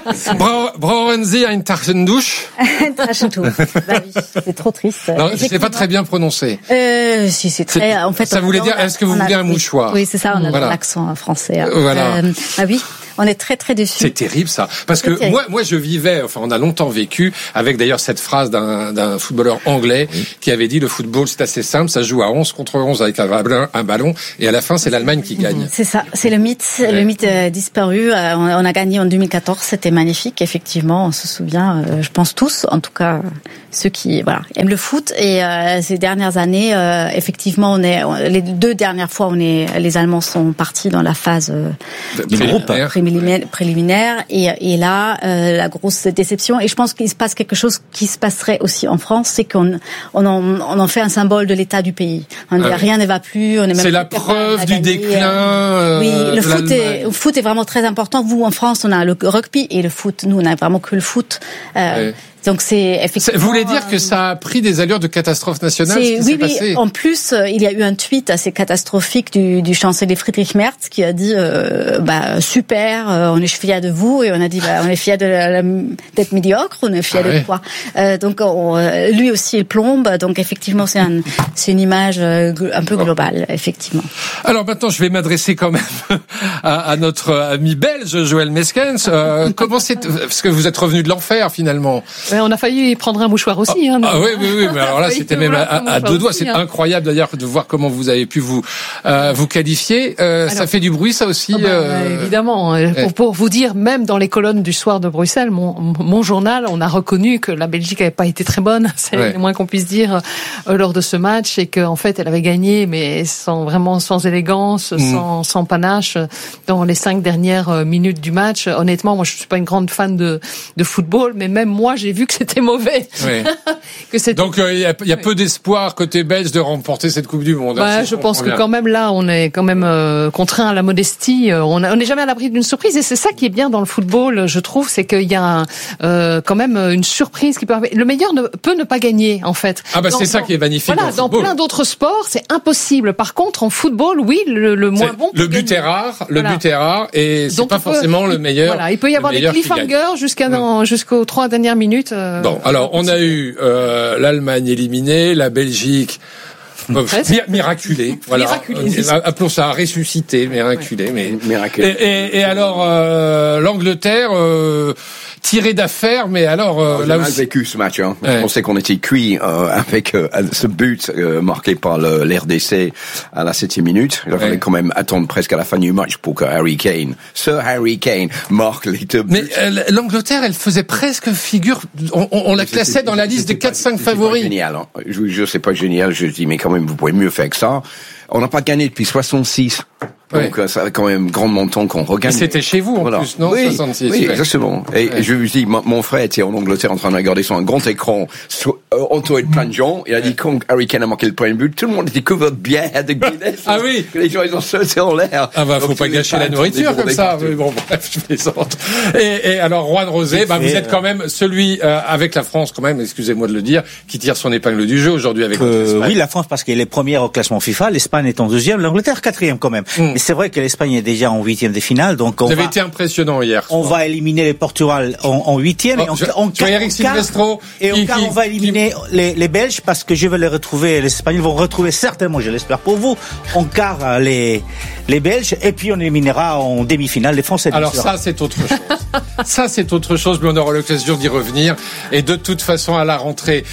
Brauchen Sie ein Taschentuch? Un Taschentuch. Bah oui, c'est trop triste. Non, c'est pas très bien prononcé. Euh, si, c'est très, en fait. Ça voulait dire, est-ce que vous voulez un mouchoir? Oui, c'est ça, on a voilà. l'accent français. Hein. Voilà. Euh, ah oui. On est très très déçus. C'est terrible ça, parce que terrible. moi, moi je vivais, enfin on a longtemps vécu avec d'ailleurs cette phrase d'un, d'un footballeur anglais oui. qui avait dit le football c'est assez simple, ça se joue à onze contre onze avec un ballon, un ballon et à la fin c'est l'Allemagne qui gagne. C'est ça, c'est le mythe, ouais. le mythe euh, disparu. Euh, on, on a gagné en deux mille quatorze, c'était magnifique, effectivement, on se souvient, euh, je pense tous, en tout cas ceux qui voilà aiment le foot. Et euh, ces dernières années, euh, effectivement, on est on, les deux dernières fois, on est les Allemands sont partis dans la phase euh, du groupe. préliminaire et, et là euh, la grosse déception, et je pense qu'il se passe quelque chose qui se passerait aussi en France, c'est qu'on on en, on en fait un symbole de l'état du pays. On dit, ah, rien ne va plus, on est même c'est la preuve du déclin. Euh, oui, le foot est, le foot est vraiment très important. Vous en France, on a le rugby et le foot. Nous, on a vraiment que le foot. Euh, oui. Donc c'est effectivement. Vous voulez dire que ça a pris des allures de catastrophe nationale, c'est, ce qui oui, s'est oui. passé. En plus, euh, il y a eu un tweet assez catastrophique du, du chancelier Friedrich Merz qui a dit euh, bah super, euh, on est fiers de vous, et on a dit bah on est fiers de la, la, d'être médiocre, on est fiers ah, de ouais. quoi. Euh, donc on, lui aussi il plombe. Donc effectivement c'est un c'est une image euh, un peu globale, effectivement. Alors maintenant je vais m'adresser quand même à, à notre ami belge Joël Meskens. Euh, comment c'est, parce que vous êtes revenu de l'enfer finalement. Ouais, on a failli prendre un mouchoir aussi. Hein, ah oui, oui, oui, mais alors là, c'était même à, à deux doigts. C'est hein. incroyable d'ailleurs de voir comment vous avez pu vous euh, vous qualifier. Euh, alors, ça fait du bruit, ça aussi. Oh bah, euh... Évidemment. Ouais. Pour, pour vous dire, même dans les colonnes du Soir de Bruxelles, mon, mon journal, on a reconnu que la Belgique n'avait pas été très bonne. C'est ouais. le moins qu'on puisse dire euh, lors de ce match, et qu'en fait, elle avait gagné, mais sans vraiment sans élégance, mmh. sans, sans panache dans les cinq dernières minutes du match. Honnêtement, moi, je suis pas une grande fan de de football, mais même moi, j'ai vu que c'était mauvais. Oui. que c'était... Donc il euh, y, a, y a peu d'espoir côté belge de remporter cette Coupe du Monde. Bah, je pense que bien. Quand même là, on est quand même euh, contraint à la modestie. On n'est jamais à l'abri d'une surprise, et c'est ça qui est bien dans le football, je trouve, c'est qu'il y a un, euh, quand même une surprise qui peut arriver. Le meilleur ne, peut ne pas gagner, en fait. Ah bah dans, c'est ça dans, qui est magnifique. Voilà, dans, dans plein d'autres sports, c'est impossible. Par contre, en football, oui, le, le moins c'est, bon. Le but gagner. est rare, le voilà. but est rare, et c'est Donc pas peut, forcément le meilleur. Voilà, il peut y avoir des cliffhangers jusqu'à dans, jusqu'aux trois dernières minutes. Euh, bon, alors on a eu euh, l'Allemagne éliminée, la Belgique euh, miraculée, voilà. Miraculée. Appelons ça ressuscité, miraculé, ouais. mais miraculé. Et, et, et alors euh, l'Angleterre. Euh, tiré d'affaire, mais alors euh, oh, là j'ai mal aussi... vécu ce match. Hein. Ouais. Je pensais qu'on était cuit euh, avec euh, ce but euh, marqué par le, l'R D C à la septième minute. Il fallait ouais. quand même attendre presque à la fin du match pour que Harry Kane, Sir Harry Kane, marque les deux buts. Mais euh, l'Angleterre, elle faisait presque figure. On, on, on la classait c'est, dans la liste des quatre cinq favoris. C'est pas génial. Hein. Je vous jure, c'est pas génial. Je dis, mais quand même, vous pouvez mieux faire que ça. On n'a pas gagné depuis soixante-six. Donc ouais. ça fait quand même grandement temps qu'on regagne. Et c'était chez vous en voilà. plus, non oui, soixante-six. Oui, ouais. exactement. Et ouais. je vous dis, mon frère était en Angleterre en train de regarder sur un grand écran, sur, euh, entouré de plein de gens. Il a dit quand Harry Kane a marqué le premier but, tout le monde était couvert de bière, de Guinness. Ah oui. Les gens ils ont sauté en l'air. Ah bah faut Donc, pas gâcher la nourriture comme ça. Mais bon bref, je plaisante. Et, et alors Juan Rosé, bah vous êtes quand même celui euh, avec la France quand même, excusez-moi de le dire, qui tire son épingle du jeu aujourd'hui avec euh, l'Espagne. Oui, la France parce qu'elle est première au classement FIFA, l'Espagne est en deuxième, l'Angleterre quatrième quand même. Mm. Mais c'est vrai que l'Espagne est déjà en huitième de finale, donc on Vous avez va, été impressionnant hier. On va éliminer les Portugal en, en huitième oh, et en, je, en, en quart, Eric Silvestro, et en qui, quart qui, on va éliminer qui... les, les Belges parce que je vais les retrouver. Les Espagnols vont retrouver certainement, je l'espère pour vous, en quart les les Belges, et puis on éliminera en demi-finale les Français. Alors ça c'est autre chose. ça c'est autre chose, mais on aura l'occasion d'y revenir. Et de toute façon à la rentrée,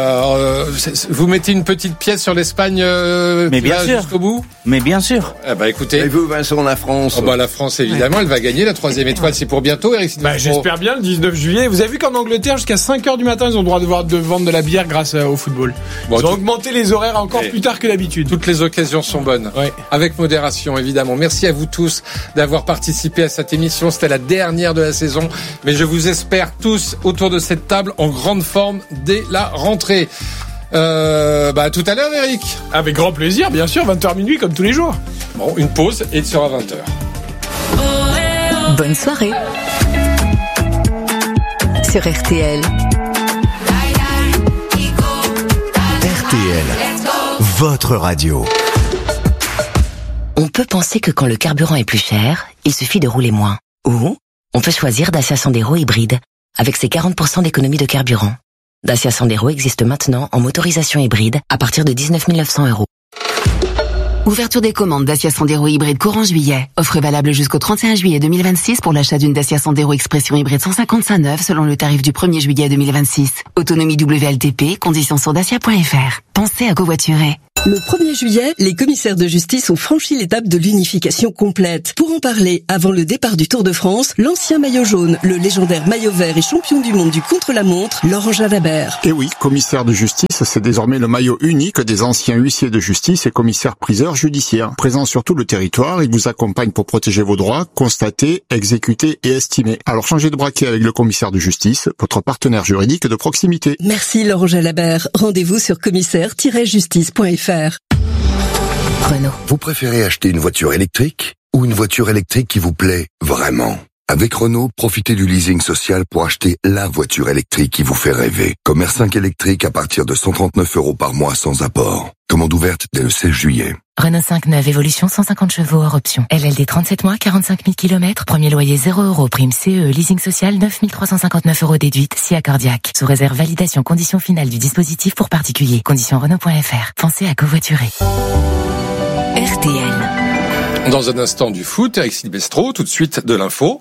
euh, vous mettez une petite pièce sur l'Espagne, euh, mais bien sûr, jusqu'au bout. Mais bien sûr. Eh ben, écoutez. Et vous, Vincent, la France? Oh bah, la France, évidemment, elle va gagner la troisième étoile. C'est pour bientôt, Eric. Bah, j'espère bien, le dix-neuf juillet. Vous avez vu qu'en Angleterre, jusqu'à cinq heures du matin, ils ont le droit de, voir, de vendre de la bière grâce au football. Bon, ils ont tout... augmenté les horaires encore ouais. plus tard que d'habitude. Toutes les occasions sont bonnes. Ouais. Avec modération, évidemment. Merci à vous tous d'avoir participé à cette émission. C'était la dernière de la saison. Mais je vous espère tous autour de cette table en grande forme dès la rentrée. Euh, bah, tout à l'heure, Eric. Avec grand plaisir, bien sûr, vingt heures minuit, comme tous les jours. Bon, une pause et il sera vingt heures. Bonne soirée. Sur R T L. R T L, votre radio. On peut penser que quand le carburant est plus cher, il suffit de rouler moins. Ou on peut choisir Dacia Sandero hybride, avec ses quarante pour cent d'économie de carburant. Dacia Sandero existe maintenant en motorisation hybride à partir de dix-neuf mille neuf cents euros. Ouverture des commandes Dacia Sandero hybride courant juillet. Offre valable jusqu'au trente et un juillet deux mille vingt-six pour l'achat d'une Dacia Sandero Expression hybride cent cinquante-cinq neuve selon le tarif du premier juillet deux mille vingt-six. Autonomie W L T P, conditions sur dacia point f r. Pensez à covoiturer. Le premier juillet, les commissaires de justice ont franchi l'étape de l'unification complète. Pour en parler, avant le départ du Tour de France, l'ancien maillot jaune, le légendaire maillot vert et champion du monde du contre-la-montre, Laurent Jalabert. Et oui, commissaire de justice, c'est désormais le maillot unique des anciens huissiers de justice et commissaires-priseurs judiciaires. Présent sur tout le territoire, il vous accompagne pour protéger vos droits, constater, exécuter et estimer. Alors changez de braquet avec le commissaire de justice, votre partenaire juridique de proximité. Merci Laurent Jalabert. Rendez-vous sur commissaire tiret justice point f r. Renault. Vous préférez acheter une voiture électrique ou une voiture électrique qui vous plaît vraiment? Avec Renault, profitez du leasing social pour acheter la voiture électrique qui vous fait rêver. Comme R cinq électrique à partir de cent trente-neuf euros par mois sans apport. Commande ouverte dès le seize juillet. Renault cinq neuve Évolution cent cinquante chevaux hors option. L L D trente-sept mois, quarante-cinq mille kilomètres. Premier loyer zéro euros. Prime C E. Leasing social neuf mille trois cent cinquanteneuf euros déduite. Si accordiaque. Sous réserve validation condition finale du dispositif pour particulier. Condition Renault point f r. Pensez à covoiturer. R T L. Dans un instant du foot, Eric Silvestro, tout de suite de l'info.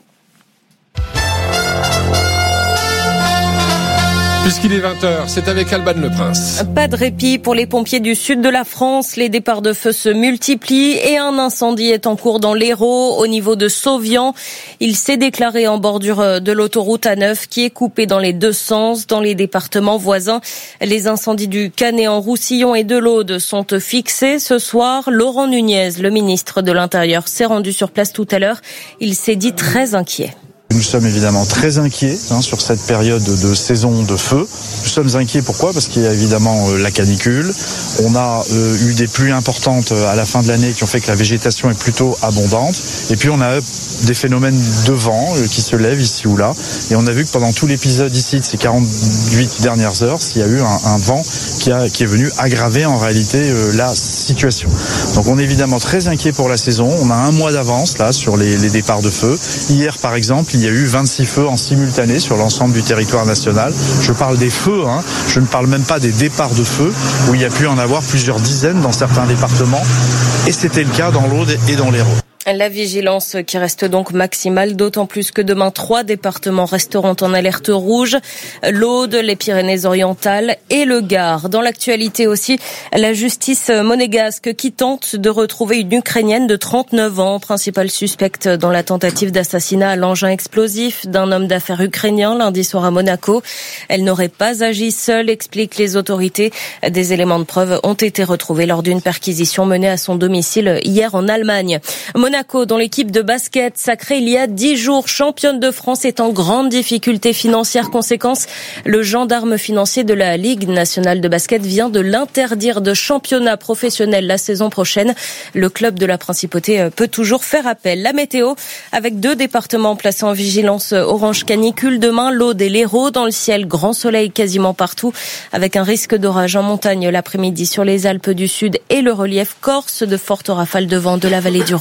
Puisqu'il est vingt heures, c'est avec Alban Le Prince. Pas de répit pour les pompiers du sud de la France. Les départs de feu se multiplient et un incendie est en cours dans l'Hérault, au niveau de Sauvian. Il s'est déclaré en bordure de l'autoroute A neuf qui est coupée dans les deux sens dans les départements voisins. Les incendies du Canet-en-Roussillon et de l'Aude sont fixés ce soir. Laurent Nunez, le ministre de l'Intérieur, s'est rendu sur place tout à l'heure. Il s'est dit très inquiet. Nous sommes évidemment très inquiets hein, sur cette période de saison de feu. Nous sommes inquiets pourquoi ? Parce qu'il y a évidemment euh, la canicule. On a euh, eu des pluies importantes euh, à la fin de l'année qui ont fait que la végétation est plutôt abondante. Et puis on a des phénomènes de vent euh, qui se lèvent ici ou là. Et on a vu que pendant tout l'épisode ici de ces quarante-huit dernières heures, il y a eu un, un vent qui, a, qui est venu aggraver en réalité euh, la situation. Donc on est évidemment très inquiet pour la saison. On a un mois d'avance là sur les, les départs de feu. Hier par exemple, il y a eu vingt-six feux en simultané sur l'ensemble du territoire national. Je parle des feux, hein. Je ne parle même pas des départs de feu, où il y a pu en avoir plusieurs dizaines dans certains départements. Et c'était le cas dans l'Aude et dans l'Hérault. La vigilance qui reste donc maximale, d'autant plus que demain, trois départements resteront en alerte rouge. L'Aude, les Pyrénées-Orientales et le Gard. Dans l'actualité aussi, la justice monégasque qui tente de retrouver une Ukrainienne de trente-neuf ans, principale suspecte dans la tentative d'assassinat à l'engin explosif d'un homme d'affaires ukrainien lundi soir à Monaco. Elle n'aurait pas agi seule, expliquent les autorités. Des éléments de preuve ont été retrouvés lors d'une perquisition menée à son domicile hier en Allemagne. Monaco, dont l'équipe de basket sacrée il y a dix jours championne de France, est en grande difficulté financière. Conséquence, le gendarme financier de la Ligue nationale de basket vient de l'interdire de championnat professionnel la saison prochaine. Le club de la Principauté peut toujours faire appel. La météo, avec deux départements placés en vigilance orange canicule. Demain, l'Aude et l'Hérault, dans le ciel, grand soleil quasiment partout, avec un risque d'orage en montagne l'après-midi sur les Alpes du Sud et le relief corse. De fortes rafales de vent de la vallée du Rhône à la Méditerranée.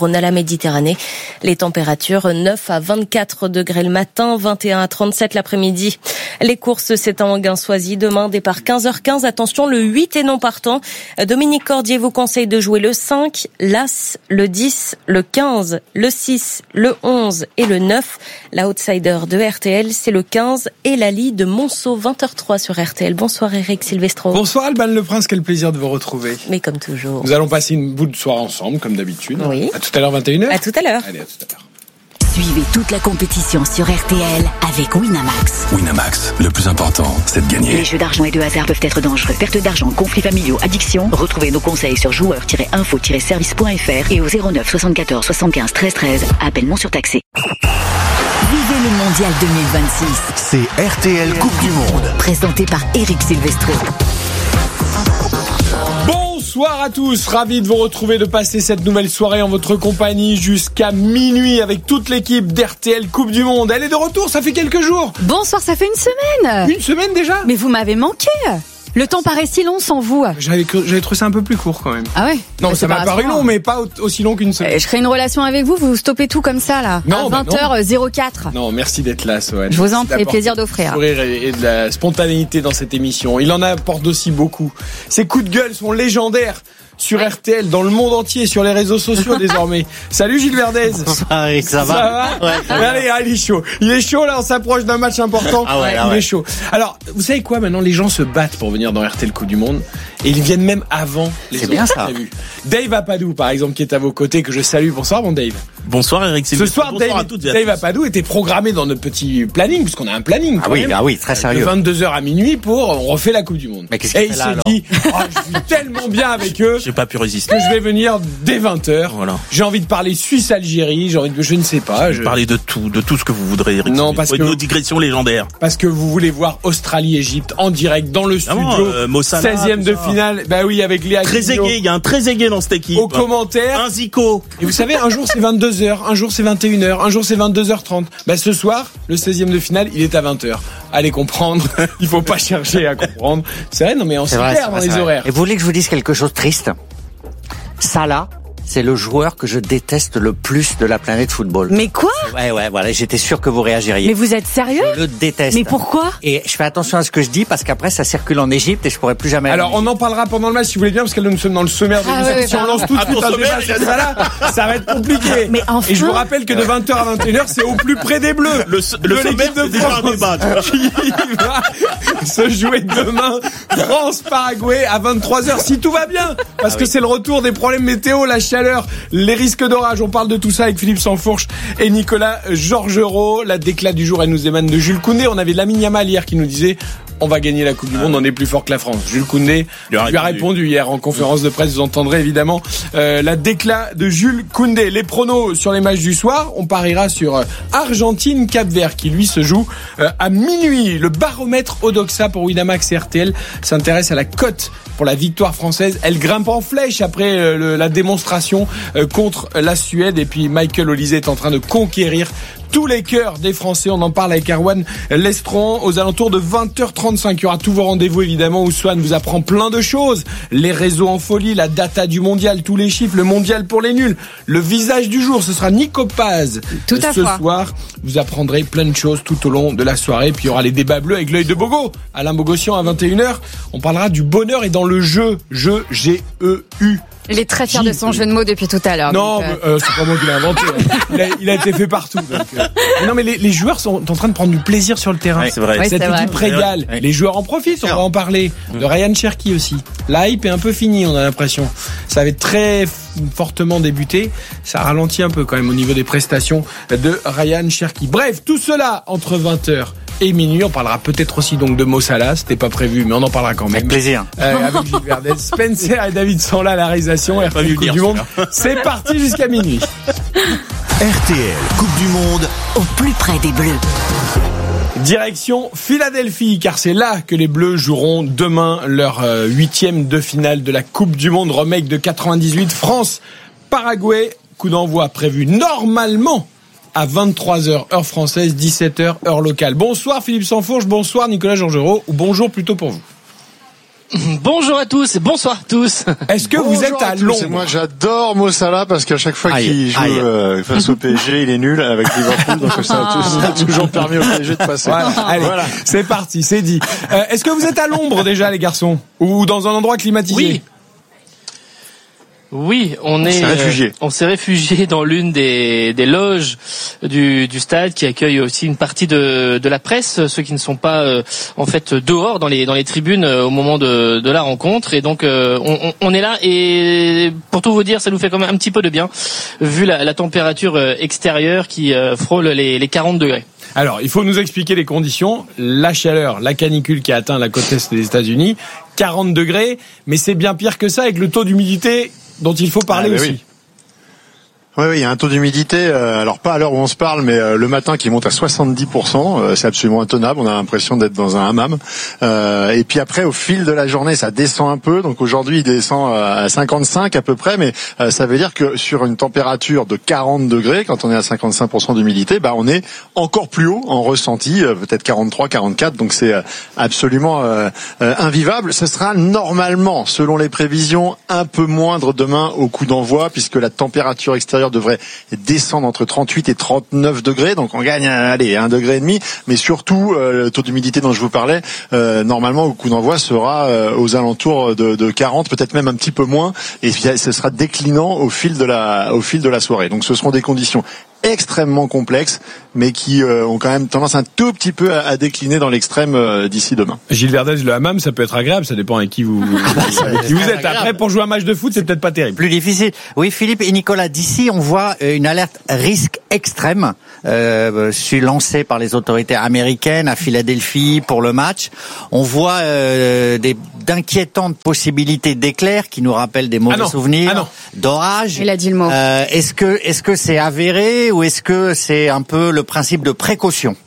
Méditerranée. Les températures neuf à vingt-quatre degrés le matin, vingt et un à trente-sept l'après-midi. Les courses, c'est en Guinsoisie. Demain, départ quinze heures quinze. Attention, le huit est non partant. Dominique Cordier vous conseille de jouer le cinq, l'As, le dix, le quinze, le six, le onze et le neuf. La outsider de R T L, c'est le quinze et Lali de Monceau, vingt heures zéro trois sur R T L. Bonsoir Eric Silvestro. Bonsoir Alban Le Prince, quel plaisir de vous retrouver. Mais comme toujours. Nous allons passer une bout de soirée ensemble, comme d'habitude. Oui. À tout à l'heure, vingt et une heures. À tout à l'heure. Allez, à tout à l'heure. Suivez toute la compétition sur R T L avec Winamax. Winamax, le plus important, c'est de gagner. Les jeux d'argent et de hasard peuvent être dangereux. Perte d'argent, conflits familiaux, addiction. Retrouvez nos conseils sur joueurs tiret info tiret service point f r et au zéro neuf soixante-quatorze soixante-quinze treize treize. Appel non surtaxé. Vivez le Mondial deux mille vingt-six. C'est R T L Coupe du Monde. Présenté par Eric Silvestro. Bonsoir à tous, ravi de vous retrouver, de passer cette nouvelle soirée en votre compagnie jusqu'à minuit avec toute l'équipe d'R T L Coupe du Monde. Elle est de retour, ça fait quelques jours. Bonsoir, ça fait une semaine. Une semaine déjà ? Mais vous m'avez manqué. Le temps paraît si long sans vous. J'avais, j'avais trouvé ça un peu plus court quand même. Ah ouais ? Non, bah, ça m'a paru long, mais pas aussi long qu'une semaine. Euh, je crée une relation avec vous, vous stoppez tout comme ça là. Non, à bah vingt heures zéro quatre. Non, merci d'être là, Sohan. Je vous en prie, plaisir d'offrir. Du sourire et de la spontanéité dans cette émission. Il en apporte aussi beaucoup. Ses coups de gueule sont légendaires. Sur R T L, dans le monde entier, sur les réseaux sociaux désormais. Salut Gilles Verdez. Bonsoir Eric, ça va? Ça va? Ouais, ça va. Allez, ah, il est chaud. Il est chaud là, on s'approche d'un match important. Ah ouais, il ah ouais. est chaud. Alors, vous savez quoi, maintenant les gens se battent pour venir dans R T L Coupe du Monde et ils viennent même avant les C'est autres. bien ça. Dave Apadou par exemple qui est à vos côtés, que je salue. Bonsoir mon Dave. Bonsoir Eric Ce soir, Bonsoir Dave, à toutes et à Dave tous. Apadou était programmé dans notre petit planning, puisqu'on a un planning. Ah oui, même, ah oui, très sérieux. De vingt-deux heures à minuit pour, on refait la Coupe du Monde. Mais qu'est-ce qu'il et fait il là, s'est alors dit, oh, je suis tellement bien avec eux. J'ai pas pu résister. Que je vais venir dès vingt heures. Voilà. J'ai envie de parler Suisse-Algérie, j'ai envie de, je ne sais pas. Je vais parler de tout, de tout ce que vous voudrez, Eric. Non, parce que. Nos digressions légendaires. Parce que vous voulez voir Australie-Égypte en direct dans le studio. Ah bon, euh, Mo Salah, seizième de ça. finale. Bah oui, avec Léa Très Guignot. aigué, il y a un très aigué dans cette équipe. Au commentaire. Un Zico. Et vous savez, un jour c'est vingt-deux heures, un jour c'est vingt et une heures, un jour c'est vingt-deux heures trente. Bah ce soir, le seizième de finale, il est à vingt heures. Allez comprendre, il faut pas chercher à comprendre. C'est vrai, non mais on s'y perd dans les horaires. Et vous voulez que je vous dise quelque chose de triste? Salah, c'est le joueur que je déteste le plus de la planète football. Mais quoi? Ouais, ouais, voilà, j'étais sûr que vous réagiriez. Mais vous êtes sérieux? Je le déteste. Mais pourquoi? Et je fais attention à ce que je dis parce qu'après ça circule en Égypte et je pourrais plus jamais. Alors on en parlera pendant le match si vous voulez bien parce que nous sommes dans le sommaire de Ah l'émission. ouais, Si on pardon. lance tout de Ah, suite ton un sommaire, débat il sur y a- ça là, ça va être compliqué. Mais enfin. Et je vous rappelle que de vingt heures à vingt et une heures, c'est au plus près des Bleus. Le, de le sommaire, l'équipe c'est de déjà un France débat. tu vois. qui va se jouer demain France-Paraguay à vingt-trois heures si tout va bien. Parce Ah que oui. c'est le retour des problèmes météo, la chaleur, les risques d'orage. On parle de tout ça avec Philippe Sansfourche et Nicolas Georgerot. La déclat du jour, elle nous émane de Jules Koundé. On avait Lamine Yamal hier qui nous disait on va gagner la Coupe du Monde, on est plus fort que la France. Jules Koundé lui a, lui a répondu hier en conférence de presse. Vous entendrez évidemment euh, la déclat de Jules Koundé. Les pronos sur les matchs du soir, on pariera sur euh, Argentine-Cap-Vert qui lui se joue euh, à minuit. Le baromètre Odoxa pour Winamax et R T L s'intéresse à la cote pour la victoire française. Elle grimpe en flèche après euh, le, la démonstration euh, contre la Suède. Et puis Michael Olise est en train de conquérir tous les cœurs des Français. On en parle avec Erwan Lestron aux alentours de vingt heures trente-cinq. Il y aura tous vos rendez-vous évidemment où Swan vous apprend plein de choses. Les réseaux en folie, la data du mondial, tous les chiffres, le mondial pour les nuls. Le visage du jour, ce sera Nico Paz. Tout à Ce fait. soir, vous apprendrez plein de choses tout au long de la soirée. Puis il y aura les débats bleus avec l'œil de Bogo. Alain Bogossian à vingt et une heures. On parlera du bonheur et dans le jeu. Jeu G E U. Il est très fier de son jeu de mots depuis tout à l'heure. Non, donc, euh, mais, euh, c'est pas moi qui l'ai inventé. Il a, il a été fait partout. Donc, euh. Mais non, mais les, les joueurs sont en train de prendre du plaisir sur le terrain. Ouais, c'est vrai. Ouais, Cette c'est équipe vrai. régale. Ouais. Les joueurs en profitent. On va en parler. De Ryan Cherki aussi. La hype est un peu finie, on a l'impression. Ça avait très f- fortement débuté. Ça ralentit un peu quand même au niveau des prestations de Ryan Cherki. Bref, tout cela entre vingt heures et minuit. On parlera peut-être aussi donc de Mo Salah. C'était pas prévu, mais on en parlera quand même. Avec plaisir. Euh, avec Gilles Verdez, Spencer et David sont là à la réalisation. R T L vu Coupe venir, du Monde. celui-là. C'est parti jusqu'à minuit. R T L Coupe du Monde. Au plus près des Bleus. Direction Philadelphie, car c'est là que les Bleus joueront demain leur euh, huitième de finale de la Coupe du Monde, remake de quatre-vingt-dix-huit. France-Paraguay, coup d'envoi prévu normalement à vingt-trois heures heure française, dix-sept heures heure locale. Bonsoir Philippe Sansfourche, bonsoir Nicolas Georgerot, ou bonjour plutôt pour vous. Bonjour à tous et bonsoir à tous. Est-ce que vous êtes à l'ombre? Moi, j'adore Mo Salah parce qu'à chaque fois aïe, qu'il joue euh, face au P S G, il est nul avec Liverpool, donc ça a, ça a toujours permis au P S G de passer. Voilà, allez, voilà. C'est parti, c'est dit. Euh, est-ce que vous êtes à l'ombre déjà, les garçons, ou dans un endroit climatisé? Oui. Oui, on, on est, s'est réfugié. Euh, on s'est réfugié dans l'une des, des loges du, du stade qui accueille aussi une partie de, de la presse, ceux qui ne sont pas euh, en fait dehors dans les dans les tribunes euh, au moment de, de la rencontre. Et donc euh, on, on est là et pour tout vous dire, ça nous fait quand même un petit peu de bien vu la, la température extérieure qui euh, frôle les, les quarante degrés. Alors, il faut nous expliquer les conditions. La chaleur, la canicule qui a atteint la côte est des États-Unis, quarante degrés, mais c'est bien pire que ça avec le taux d'humidité dont il faut parler ah, aussi. Oui. Oui, oui, il y a un taux d'humidité, euh, alors pas à l'heure où on se parle, mais euh, le matin qui monte à soixante-dix pour cent, euh, c'est absolument intenable, on a l'impression d'être dans un hammam. Euh, et puis après, au fil de la journée, ça descend un peu, donc aujourd'hui, il descend à cinquante-cinq à peu près, mais euh, ça veut dire que sur une température de quarante degrés, quand on est à cinquante-cinq pour cent d'humidité, bah on est encore plus haut en ressenti, euh, peut-être quarante-trois, quarante-quatre, donc c'est euh, absolument euh, euh, invivable. Ce sera normalement, selon les prévisions, un peu moindre demain au coup d'envoi, puisque la température extérieure devrait descendre entre trente-huit et trente-neuf degrés, donc on gagne allez un degré et demi, mais surtout euh, le taux d'humidité dont je vous parlais euh, normalement au coup d'envoi sera euh, aux alentours de, de quarante, peut-être même un petit peu moins, et ce sera déclinant au fil de la au fil de la soirée. Donc ce seront des conditions extrêmement complexes, mais qui euh, ont quand même tendance un tout petit peu à, à décliner dans l'extrême euh, d'ici demain. Gilles Verdez, le hammam, ça peut être agréable, ça dépend avec qui vous, avec qui vous êtes. Après, pour jouer un match de foot, c'est peut-être pas terrible. Plus difficile. Oui, Philippe et Nicolas, d'ici, on voit une alerte risque extrême, euh, suis lancée par les autorités américaines à Philadelphie pour le match. On voit euh, des d'inquiétantes possibilités d'éclairs qui nous rappellent des mauvais ah souvenirs, ah d'orage. Il a dit le mot. Euh, est-ce que est-ce que c'est avéré ou est-ce que c'est un peu le principe de précaution?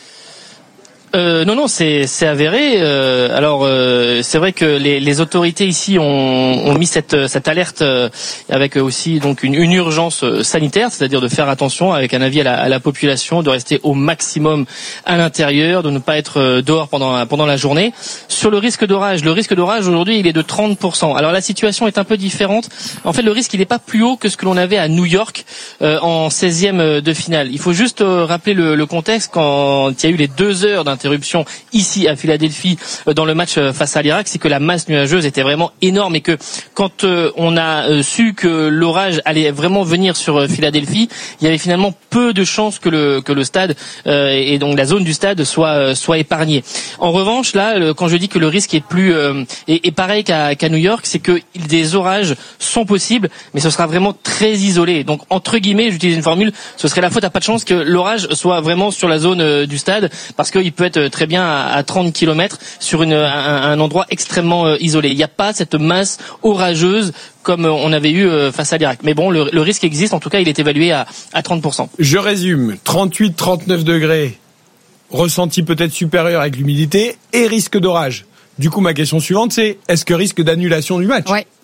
Euh, non, non, c'est, c'est avéré. Euh, alors, euh, c'est vrai que les, les autorités ici ont, ont mis cette, cette alerte euh, avec aussi donc une, une urgence sanitaire, c'est-à-dire de faire attention avec un avis à la, à la population, de rester au maximum à l'intérieur, de ne pas être dehors pendant, pendant la journée. Sur le risque d'orage, le risque d'orage aujourd'hui, il est de trente pour cent. Alors la situation est un peu différente. En fait, le risque, il n'est pas plus haut que ce que l'on avait à New York euh, en seizième de finale. Il faut juste euh, rappeler le, le contexte quand il y a eu les deux heures d'interruption ici à Philadelphie dans le match face à l'Irak, c'est que la masse nuageuse était vraiment énorme et que quand on a su que l'orage allait vraiment venir sur Philadelphie, il y avait finalement peu de chances que le que le stade euh, et donc la zone du stade soit soit épargnée. En revanche, là, quand je dis que le risque est plus euh, est, est pareil qu'à, qu'à New York, c'est que des orages sont possibles, mais ce sera vraiment très isolé. Donc entre guillemets, j'utilise une formule, ce serait la faute à pas de chance que l'orage soit vraiment sur la zone euh, du stade, parce qu'il peut être très bien à trente kilomètres sur une, un, un endroit extrêmement euh, isolé. Il n'y a pas cette masse orageuse comme on avait eu euh, face à l'Irak. Mais bon, le, le risque existe. En tout cas, il est évalué à, à trente pour cent. Je résume. trente-huit, trente-neuf degrés, ressenti peut-être supérieur avec l'humidité et risque d'orage. Du coup, ma question suivante, c'est est-ce que risque d'annulation du match? Ouais.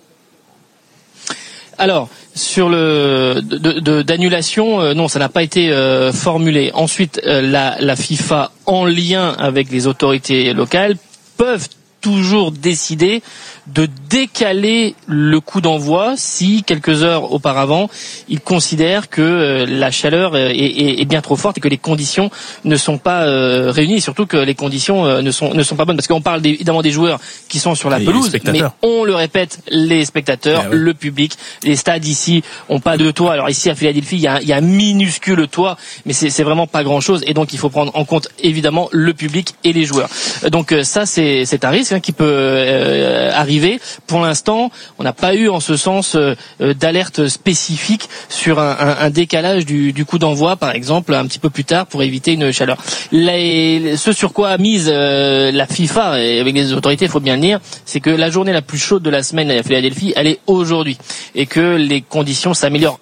Alors, sur le de, de, d'annulation, euh, non, ça n'a pas été euh, formulé. Ensuite, euh, la, la FIFA, en lien avec les autorités locales, peuvent toujours décider de décaler le coup d'envoi si quelques heures auparavant ils considèrent que la chaleur est, est, est bien trop forte et que les conditions ne sont pas euh, réunies, et surtout que les conditions euh, ne sont ne sont pas bonnes, parce qu'on parle des, évidemment des joueurs qui sont sur la et pelouse, mais on le répète, les spectateurs, ah ouais. le public, les stades ici ont pas de toit. Alors ici à Philadelphie, il y a, il y a un minuscule toit, mais c'est, c'est vraiment pas grand chose, et donc il faut prendre en compte évidemment le public et les joueurs. Donc ça c'est c'est un risque hein, qui peut euh, arriver. Pour l'instant, on n'a pas eu en ce sens euh, d'alerte spécifique sur un, un, un décalage du, du coup d'envoi, par exemple, un petit peu plus tard pour éviter une chaleur. Les, ce sur quoi a mise euh, la FIFA et avec les autorités, il faut bien le dire, c'est que la journée la plus chaude de la semaine à Philadelphie, elle est aujourd'hui, et que les conditions s'améliorent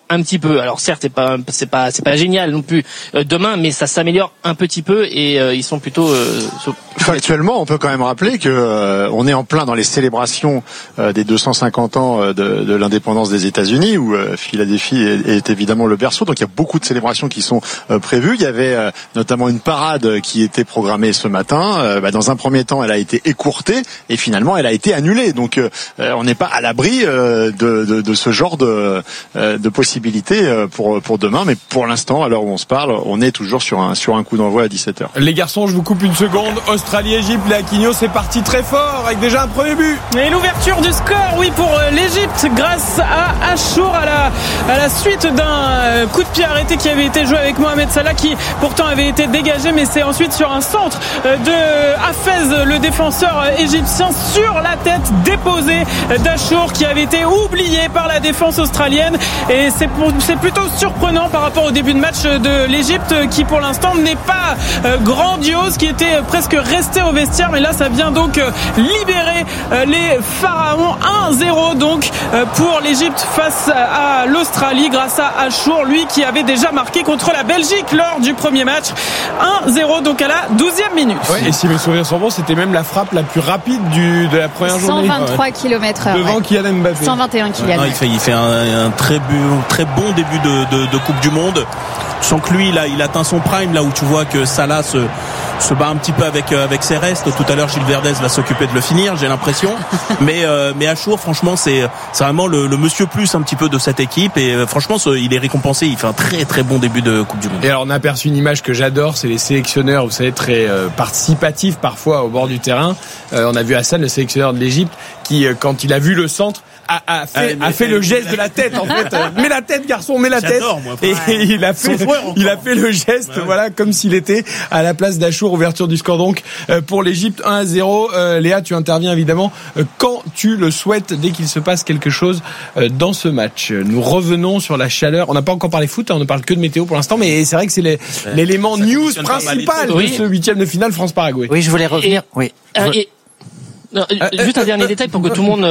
un petit peu. Alors certes, c'est pas c'est pas c'est pas génial non plus euh, demain, mais ça s'améliore un petit peu et euh, ils sont plutôt euh, factuellement. On peut quand même rappeler que euh, on est en plein dans les célébrations euh, des deux cent cinquante ans euh, de, de l'indépendance des États-Unis, où euh, Philadelphie est, est évidemment le berceau. Donc il y a beaucoup de célébrations qui sont euh, prévues. Il y avait euh, notamment une parade qui était programmée ce matin. Euh, bah, dans un premier temps, elle a été écourtée et finalement elle a été annulée. Donc euh, on n'est pas à l'abri euh, de, de, de ce genre de, euh, de possibilités pour pour demain, mais pour l'instant, à l'heure où on se parle, on est toujours sur un sur un coup d'envoi à dix-sept heures. Les garçons, je vous coupe une seconde. Australie-Égypte, les Aquino, c'est parti très fort avec déjà un premier but. Et l'ouverture du score, oui, pour l'Égypte grâce à Achour à la à la suite d'un coup de pied arrêté qui avait été joué avec Mohamed Salah, qui pourtant avait été dégagé, mais c'est ensuite sur un centre de Hafez, le défenseur égyptien, sur la tête déposée d'Achour, qui avait été oublié par la défense australienne. Et c'est C'est plutôt surprenant par rapport au début de match de l'Égypte, qui pour l'instant n'est pas grandiose, qui était presque resté au vestiaire, mais là ça vient donc libérer les Pharaons. Un zéro donc pour l'Égypte face à l'Australie grâce à Achour, lui qui avait déjà marqué contre la Belgique lors du premier match. Un zéro donc à la douzième minute. Ouais, et si mes souvenirs sont bons, c'était même la frappe la plus rapide du, de la première journée. cent vingt-trois kilomètres heure. Devant ouais. Kylian Mbappé. cent vingt et un Kylian. Non, il fait, il fait un, un très, bu, très bon début de, de, de Coupe du Monde. Sans que lui, là, il atteint son prime, là où tu vois que Salah se, se bat un petit peu avec, avec ses restes. Tout à l'heure, Gilles Verdez va s'occuper de le finir, j'ai l'impression. mais, euh, mais Achour, franchement, c'est, c'est vraiment le, le monsieur plus un petit peu de cette équipe. Et euh, franchement, ce, il est récompensé. Il fait un très, très bon début de Coupe du Monde. Et alors, on a aperçu une image que j'adore. C'est les sélectionneurs, vous savez, très euh, participatifs parfois au bord du terrain. Euh, on a vu Hassan, le sélectionneur de l'Égypte, qui, euh, quand il a vu le centre, a, a fait, ah, a fait le geste de la tête en fait. Mets la tête, garçon, mets la tête. Moi, et ouais. il a fait, il a fait le geste, ouais, ouais. voilà, comme s'il était à la place d'Achour. Ouverture du score donc pour l'Égypte, un à zéro. Euh, Léa, tu interviens évidemment quand tu le souhaites, dès qu'il se passe quelque chose dans ce match. Nous revenons sur la chaleur. On n'a pas encore parlé foot, hein, on ne parle que de météo pour l'instant, mais c'est vrai que c'est les, ouais. l'élément news principal de ce huitième de finale France-Paraguay. Oui, je voulais revenir. Et, oui. Euh, et, non, juste un dernier détail pour que tout le monde